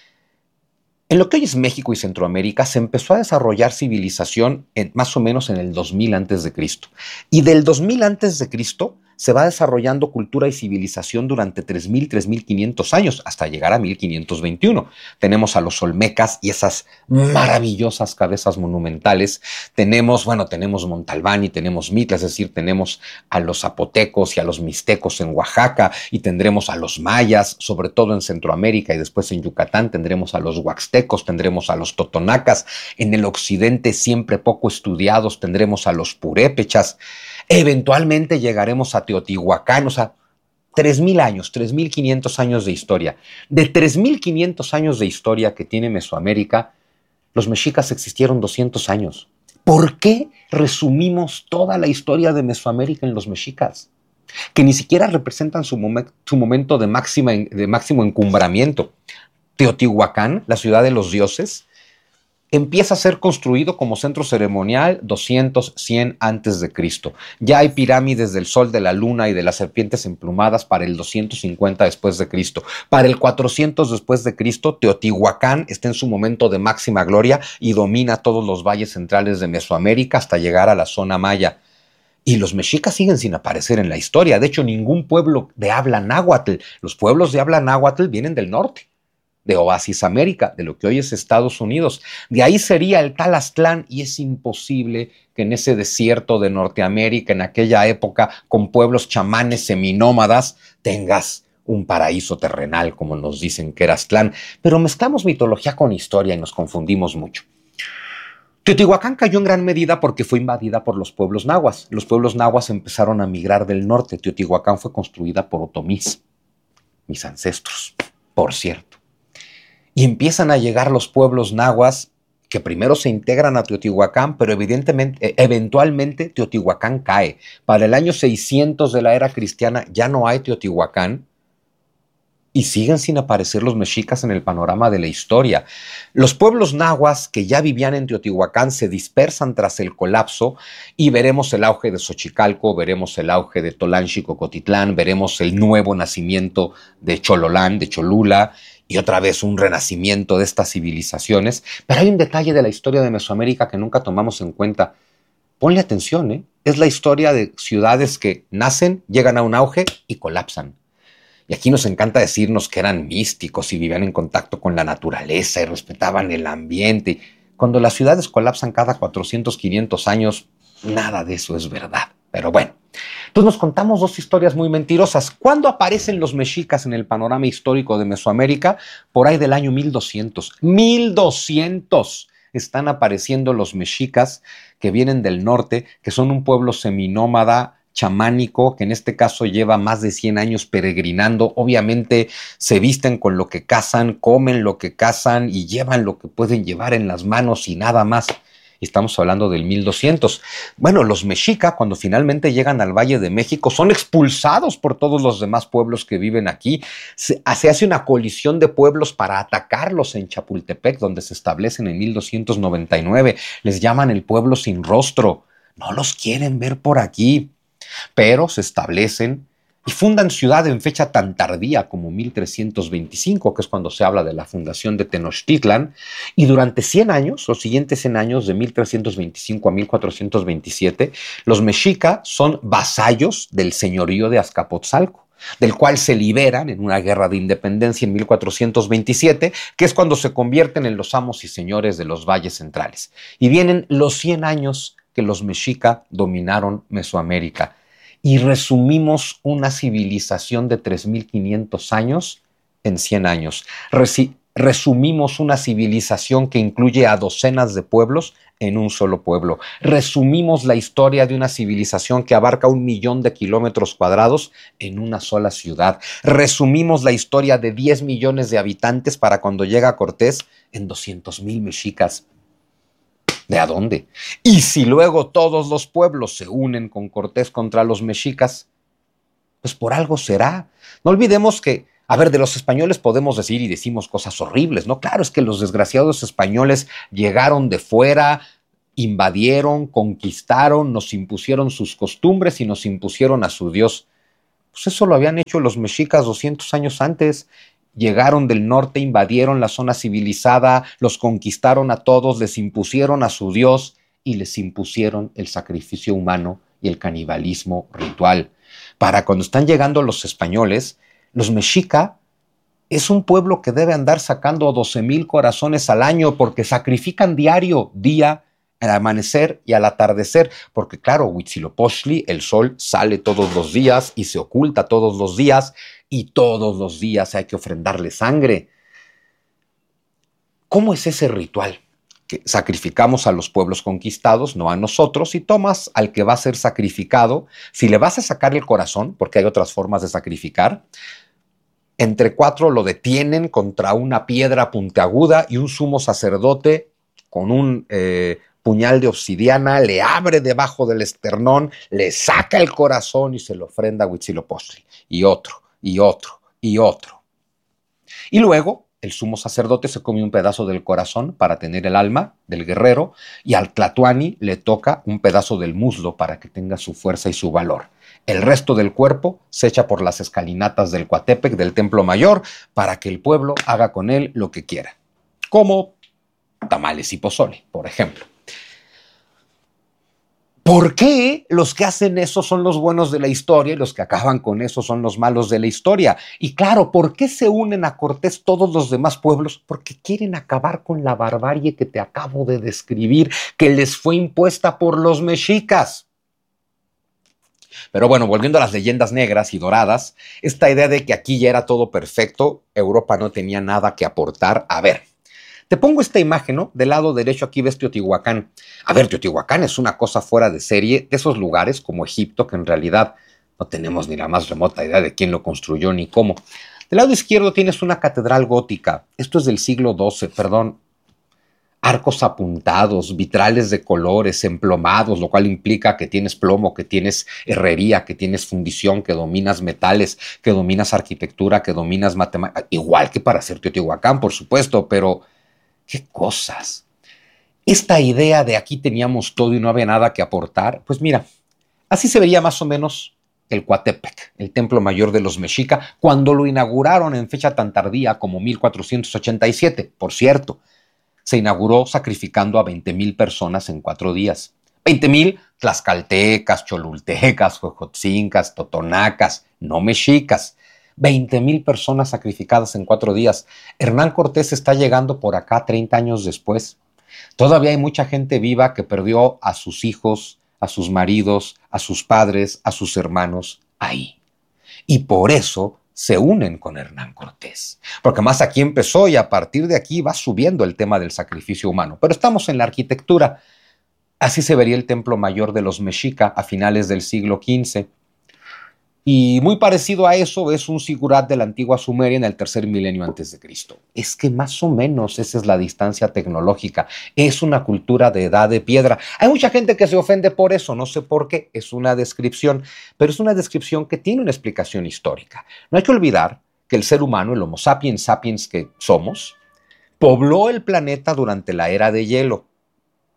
S1: en lo que hoy es México y Centroamérica, se empezó a desarrollar civilización en, más o menos en el dos mil antes de Cristo. Y del dos mil antes de Cristo se va desarrollando cultura y civilización durante tres mil, tres mil quinientos años, hasta llegar a mil quinientos veintiuno. Tenemos a los olmecas y esas maravillosas cabezas monumentales. Tenemos, bueno, tenemos Montalbán y tenemos Mitla, es decir, tenemos a los zapotecos y a los mixtecos en Oaxaca y tendremos a los mayas, sobre todo en Centroamérica y después en Yucatán tendremos a los huaxtecos, tendremos a los totonacas. En el occidente, siempre poco estudiados, tendremos a los purépechas. Eventualmente llegaremos a Teotihuacán, o sea, tres mil años, tres mil quinientos años de historia. De tres mil quinientos años de historia que tiene Mesoamérica, los mexicas existieron doscientos años. ¿Por qué resumimos toda la historia de Mesoamérica en los mexicas? Que ni siquiera representan su, momen- su momento de, máxima, de máximo encumbramiento. Teotihuacán, la ciudad de los dioses, empieza a ser construido como centro ceremonial doscientos, cien antes de Cristo. Ya hay pirámides del sol, de la luna y de las serpientes emplumadas para el doscientos cincuenta después de Cristo. Para el cuatrocientos después de Cristo, Teotihuacán está en su momento de máxima gloria y domina todos los valles centrales de Mesoamérica hasta llegar a la zona maya. Y los mexicas siguen sin aparecer en la historia. De hecho, ningún pueblo de habla náhuatl. Los pueblos de habla náhuatl vienen del norte, de Oasis América, de lo que hoy es Estados Unidos. De ahí sería el tal Aztlán, y es imposible que en ese desierto de Norteamérica, en aquella época, con pueblos chamanes seminómadas, tengas un paraíso terrenal, como nos dicen que era Aztlán. Pero mezclamos mitología con historia y nos confundimos mucho. Teotihuacán cayó en gran medida porque fue invadida por los pueblos nahuas. Los pueblos nahuas empezaron a migrar del norte. Teotihuacán fue construida por otomís, mis ancestros, por cierto. Y empiezan a llegar los pueblos nahuas que primero se integran a Teotihuacán, pero evidentemente, eventualmente Teotihuacán cae. Para el año seiscientos de la era cristiana ya no hay Teotihuacán y siguen sin aparecer los mexicas en el panorama de la historia. Los pueblos nahuas que ya vivían en Teotihuacán se dispersan tras el colapso y veremos el auge de Xochicalco, veremos el auge de Tolanchi-Cocotitlán, veremos el nuevo nacimiento de Chololán, de Cholula, y otra vez un renacimiento de estas civilizaciones. Pero hay un detalle de la historia de Mesoamérica que nunca tomamos en cuenta. Ponle atención, ¿eh? Es la historia de ciudades que nacen, llegan a un auge y colapsan. Y aquí nos encanta decirnos que eran místicos y vivían en contacto con la naturaleza y respetaban el ambiente. Cuando las ciudades colapsan cada cuatrocientos, quinientos años, nada de eso es verdad. Pero bueno, entonces nos contamos dos historias muy mentirosas. ¿Cuándo aparecen los mexicas en el panorama histórico de Mesoamérica? Por ahí del año mil doscientos. mil doscientos están apareciendo los mexicas que vienen del norte, que son un pueblo seminómada, chamánico, que en este caso lleva más de cien años peregrinando. Obviamente se visten con lo que cazan, comen lo que cazan y llevan lo que pueden llevar en las manos y nada más. Estamos hablando del mil doscientos. Bueno, los mexica, cuando finalmente llegan al Valle de México, son expulsados por todos los demás pueblos que viven aquí. Se, se hace una colisión de pueblos para atacarlos en Chapultepec, donde se establecen en mil doscientos noventa y nueve. Les llaman el pueblo sin rostro. No los quieren ver por aquí. Pero se establecen y fundan ciudad en fecha tan tardía como mil trescientos veinticinco, que es cuando se habla de la fundación de Tenochtitlan, y durante cien años, los siguientes cien años, de mil trescientos veinticinco a mil cuatrocientos veintisiete, los mexica son vasallos del señorío de Azcapotzalco, del cual se liberan en una guerra de independencia en mil cuatrocientos veintisiete, que es cuando se convierten en los amos y señores de los valles centrales. Y vienen los cien años que los mexica dominaron Mesoamérica. Y resumimos una civilización de tres mil quinientos años en cien años. Resi- resumimos una civilización que incluye a docenas de pueblos en un solo pueblo. Resumimos la historia de una civilización que abarca un millón de kilómetros cuadrados en una sola ciudad. Resumimos la historia de diez millones de habitantes para cuando llega Cortés en doscientos mil mexicas. ¿De a dónde? Y si luego todos los pueblos se unen con Cortés contra los mexicas, pues por algo será. No olvidemos que, a ver, de los españoles podemos decir y decimos cosas horribles, ¿no? Claro, es que los desgraciados españoles llegaron de fuera, invadieron, conquistaron, nos impusieron sus costumbres y nos impusieron a su Dios. Pues eso lo habían hecho los mexicas doscientos años antes. Llegaron del norte, invadieron la zona civilizada, los conquistaron a todos, les impusieron a su Dios y les impusieron el sacrificio humano y el canibalismo ritual. Para cuando están llegando los españoles, los mexica es un pueblo que debe andar sacando doce mil corazones al año porque sacrifican diario, día, al amanecer y al atardecer, porque claro, Huitzilopochtli, el sol sale todos los días y se oculta todos los días, y todos los días hay que ofrendarle sangre. ¿Cómo es ese ritual? Que sacrificamos a los pueblos conquistados, no a nosotros, y tomas al que va a ser sacrificado. Si le vas a sacar el corazón, porque hay otras formas de sacrificar, entre cuatro lo detienen contra una piedra puntiaguda y un sumo sacerdote con un eh, puñal de obsidiana le abre debajo del esternón, le saca el corazón y se lo ofrenda a Huitzilopochtli. Y otro, y otro, y otro. Y luego el sumo sacerdote se come un pedazo del corazón para tener el alma del guerrero y al tlatoani le toca un pedazo del muslo para que tenga su fuerza y su valor. El resto del cuerpo se echa por las escalinatas del Coatepec, del Templo Mayor, para que el pueblo haga con él lo que quiera. Como tamales y pozole, por ejemplo. ¿Por qué los que hacen eso son los buenos de la historia y los que acaban con eso son los malos de la historia? Y claro, ¿por qué se unen a Cortés todos los demás pueblos? Porque quieren acabar con la barbarie que te acabo de describir, que les fue impuesta por los mexicas. Pero bueno, volviendo a las leyendas negras y doradas, esta idea de que aquí ya era todo perfecto, Europa no tenía nada que aportar. A ver, te pongo esta imagen, ¿no? Del lado derecho aquí ves Teotihuacán. A ver, Teotihuacán es una cosa fuera de serie, de esos lugares como Egipto, que en realidad no tenemos ni la más remota idea de quién lo construyó ni cómo. Del lado izquierdo tienes una catedral gótica. Esto es del siglo doce, perdón. Arcos apuntados, vitrales de colores, emplomados, lo cual implica que tienes plomo, que tienes herrería, que tienes fundición, que dominas metales, que dominas arquitectura, que dominas matemáticas. Igual que para hacer Teotihuacán, por supuesto, pero ¿qué cosas? Esta idea de aquí teníamos todo y no había nada que aportar, pues mira, así se vería más o menos el Coatepec, el templo mayor de los mexica, cuando lo inauguraron en fecha tan tardía como mil cuatrocientos ochenta y siete, por cierto. Se inauguró sacrificando a veinte mil personas en cuatro días. veinte mil tlaxcaltecas, cholultecas, huejotzincas, totonacas, no mexicas. veinte mil personas sacrificadas en cuatro días. Hernán Cortés está llegando por acá treinta años después. Todavía hay mucha gente viva que perdió a sus hijos, a sus maridos, a sus padres, a sus hermanos ahí. Y por eso se unen con Hernán Cortés, porque más aquí empezó y a partir de aquí va subiendo el tema del sacrificio humano. Pero estamos en la arquitectura. Así se vería el templo mayor de los mexica a finales del siglo quince. Y muy parecido a eso es un sigurat de la antigua Sumeria en el tercer milenio antes de Cristo. Es que más o menos esa es la distancia tecnológica. Es una cultura de edad de piedra. Hay mucha gente que se ofende por eso, no sé por qué. Es una descripción, pero es una descripción que tiene una explicación histórica. No hay que olvidar que el ser humano, el Homo sapiens sapiens que somos, pobló el planeta durante la era de hielo.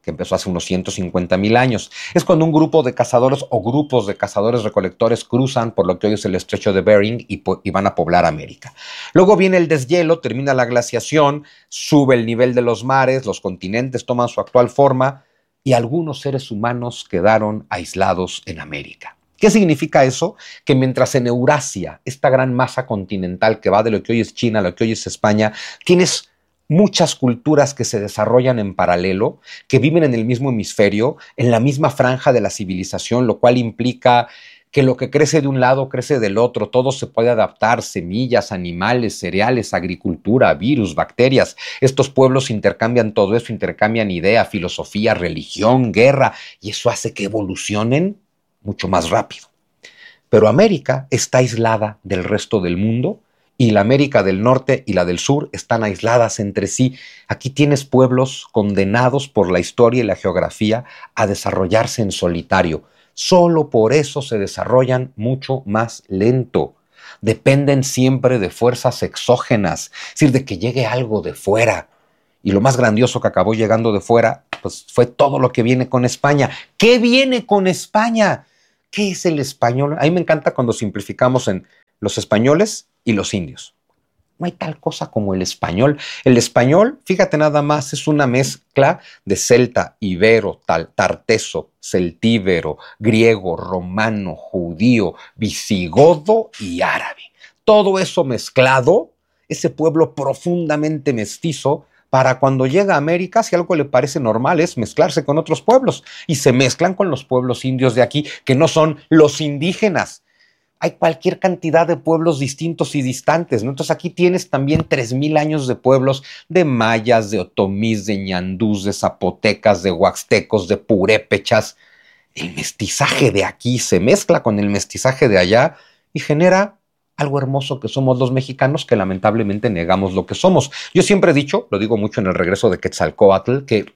S1: que empezó hace unos ciento cincuenta mil años. Es cuando un grupo de cazadores o grupos de cazadores recolectores cruzan por lo que hoy es el estrecho de Bering y, y van a poblar América. Luego viene el deshielo, termina la glaciación, sube el nivel de los mares, los continentes toman su actual forma y algunos seres humanos quedaron aislados en América. ¿Qué significa eso? Que mientras en Eurasia, esta gran masa continental que va de lo que hoy es China a lo que hoy es España, tienes muchas culturas que se desarrollan en paralelo, que viven en el mismo hemisferio, en la misma franja de la civilización, lo cual implica que lo que crece de un lado crece del otro, todo se puede adaptar, semillas, animales, cereales, agricultura, virus, bacterias. Estos pueblos intercambian todo eso, intercambian idea, filosofía, religión, guerra, y eso hace que evolucionen mucho más rápido. Pero América está aislada del resto del mundo y la América del Norte y la del Sur están aisladas entre sí. Aquí tienes pueblos condenados por la historia y la geografía a desarrollarse en solitario. Solo por eso se desarrollan mucho más lento. Dependen siempre de fuerzas exógenas, es decir, de que llegue algo de fuera. Y lo más grandioso que acabó llegando de fuera, pues fue todo lo que viene con España. ¿Qué viene con España? ¿Qué es el español? A mí me encanta cuando simplificamos en los españoles y los indios. No hay tal cosa como el español. El español, fíjate nada más, es una mezcla de celta, ibero, tal, tarteso, celtíbero, griego, romano, judío, visigodo y árabe. Todo eso mezclado, ese pueblo profundamente mestizo, para cuando llega a América, si algo le parece normal es mezclarse con otros pueblos. Y se mezclan con los pueblos indios de aquí, que no son los indígenas. Hay cualquier cantidad de pueblos distintos y distantes, ¿no? Entonces aquí tienes también tres mil años de pueblos de mayas, de otomís, de ñandús, de zapotecas, de huaxtecos, de purépechas. El mestizaje de aquí se mezcla con el mestizaje de allá y genera algo hermoso que somos los mexicanos, que lamentablemente negamos lo que somos. Yo siempre he dicho, lo digo mucho en el regreso de Quetzalcóatl, que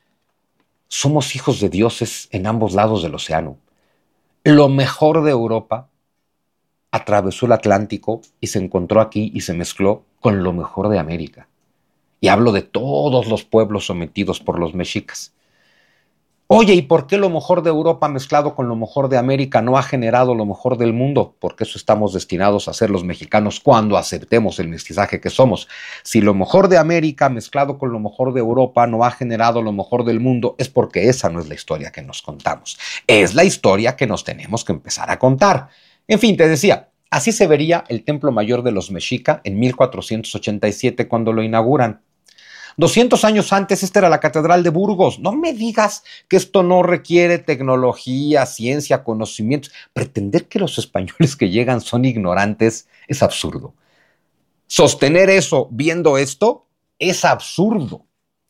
S1: somos hijos de dioses en ambos lados del océano. Lo mejor de Europa atravesó el Atlántico y se encontró aquí y se mezcló con lo mejor de América. Y hablo de todos los pueblos sometidos por los mexicas. Oye, ¿y por qué lo mejor de Europa mezclado con lo mejor de América no ha generado lo mejor del mundo? Porque eso estamos destinados a ser los mexicanos cuando aceptemos el mestizaje que somos. Si lo mejor de América mezclado con lo mejor de Europa no ha generado lo mejor del mundo, es porque esa no es la historia que nos contamos. Es la historia que nos tenemos que empezar a contar. En fin, te decía, así se vería el Templo Mayor de los Mexica en mil cuatrocientos ochenta y siete cuando lo inauguran. doscientos años antes, esta era la Catedral de Burgos. No me digas que esto no requiere tecnología, ciencia, conocimientos. Pretender que los españoles que llegan son ignorantes es absurdo. Sostener eso viendo esto es absurdo.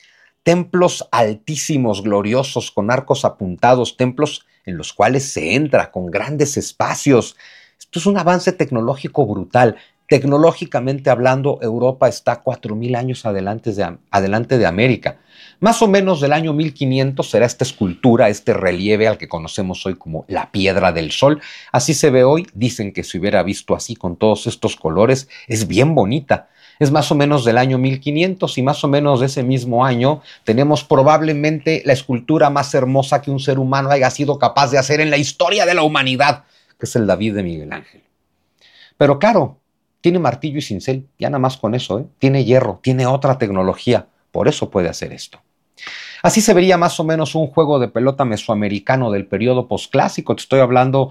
S1: Templos altísimos, gloriosos, con arcos apuntados, templos en los cuales se entra con grandes espacios. Esto es un avance tecnológico brutal. Tecnológicamente hablando, Europa está cuatro mil años adelante de, adelante de América. Más o menos del año mil quinientos será esta escultura, este relieve al que conocemos hoy como la Piedra del Sol. Así se ve hoy. Dicen que se hubiera visto así con todos estos colores. Es bien bonita. Es más o menos del año mil quinientos y más o menos de ese mismo año tenemos probablemente la escultura más hermosa que un ser humano haya sido capaz de hacer en la historia de la humanidad, que es el David de Miguel Ángel. Pero claro, tiene martillo y cincel, ya nada más con eso, ¿eh? Tiene hierro, tiene otra tecnología, por eso puede hacer esto. Así se vería más o menos un juego de pelota mesoamericano del periodo posclásico, te estoy hablando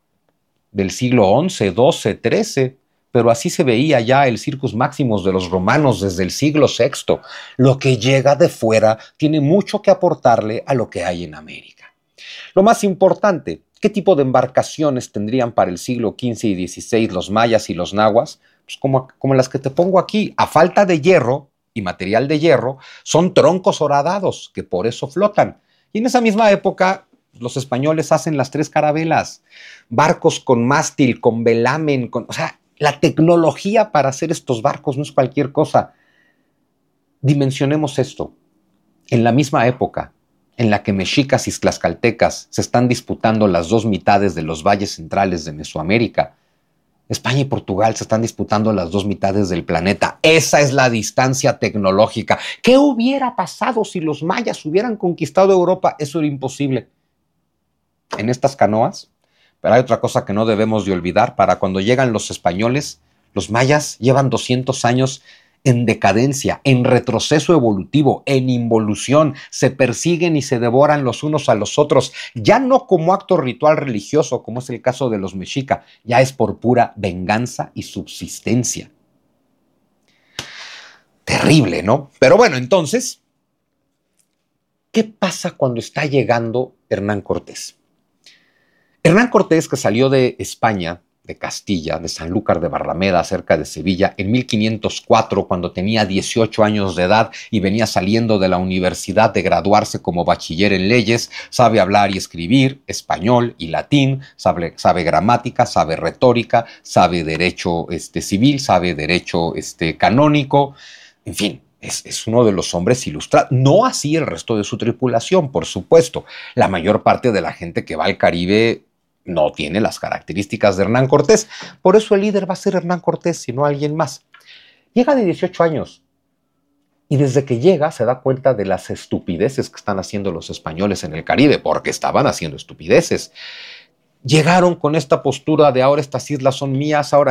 S1: del siglo once, doce, trece, pero así se veía ya el Circus Maximus de los romanos desde el siglo sexto. Lo que llega de fuera tiene mucho que aportarle a lo que hay en América. Lo más importante, ¿qué tipo de embarcaciones tendrían para el siglo quince y dieciséis los mayas y los nahuas? Pues como, como las que te pongo aquí. A falta de hierro y material de hierro, son troncos horadados que por eso flotan. Y en esa misma época, los españoles hacen las tres carabelas, barcos con mástil, con velamen, con, o sea, la tecnología para hacer estos barcos no es cualquier cosa. Dimensionemos esto. En la misma época en la que mexicas y tlaxcaltecas se están disputando las dos mitades de los valles centrales de Mesoamérica, España y Portugal se están disputando las dos mitades del planeta. Esa es la distancia tecnológica. ¿Qué hubiera pasado si los mayas hubieran conquistado Europa? Eso era imposible. En estas canoas, pero hay otra cosa que no debemos de olvidar. Para cuando llegan los españoles, los mayas llevan doscientos años en decadencia, en retroceso evolutivo, en involución, se persiguen y se devoran los unos a los otros, ya no como acto ritual religioso, como es el caso de los mexica, ya es por pura venganza y subsistencia. Terrible, ¿no? Pero bueno, entonces, ¿qué pasa cuando está llegando Hernán Cortés? Hernán Cortés, que salió de España, de Castilla, de Sanlúcar de Barrameda, cerca de Sevilla, en mil quinientos cuatro, cuando tenía dieciocho años de edad y venía saliendo de la universidad de graduarse como bachiller en leyes, sabe hablar y escribir español y latín, sabe, sabe gramática, sabe retórica, sabe derecho este, civil, sabe derecho este, canónico, en fin. Es, es uno de los hombres ilustrados. No así el resto de su tripulación, por supuesto. La mayor parte de la gente que va al Caribe no tiene las características de Hernán Cortés. Por eso el líder va a ser Hernán Cortés y no alguien más. Llega de dieciocho años y desde que llega se da cuenta de las estupideces que están haciendo los españoles en el Caribe, porque estaban haciendo estupideces. Llegaron con esta postura de ahora estas islas son mías, ahora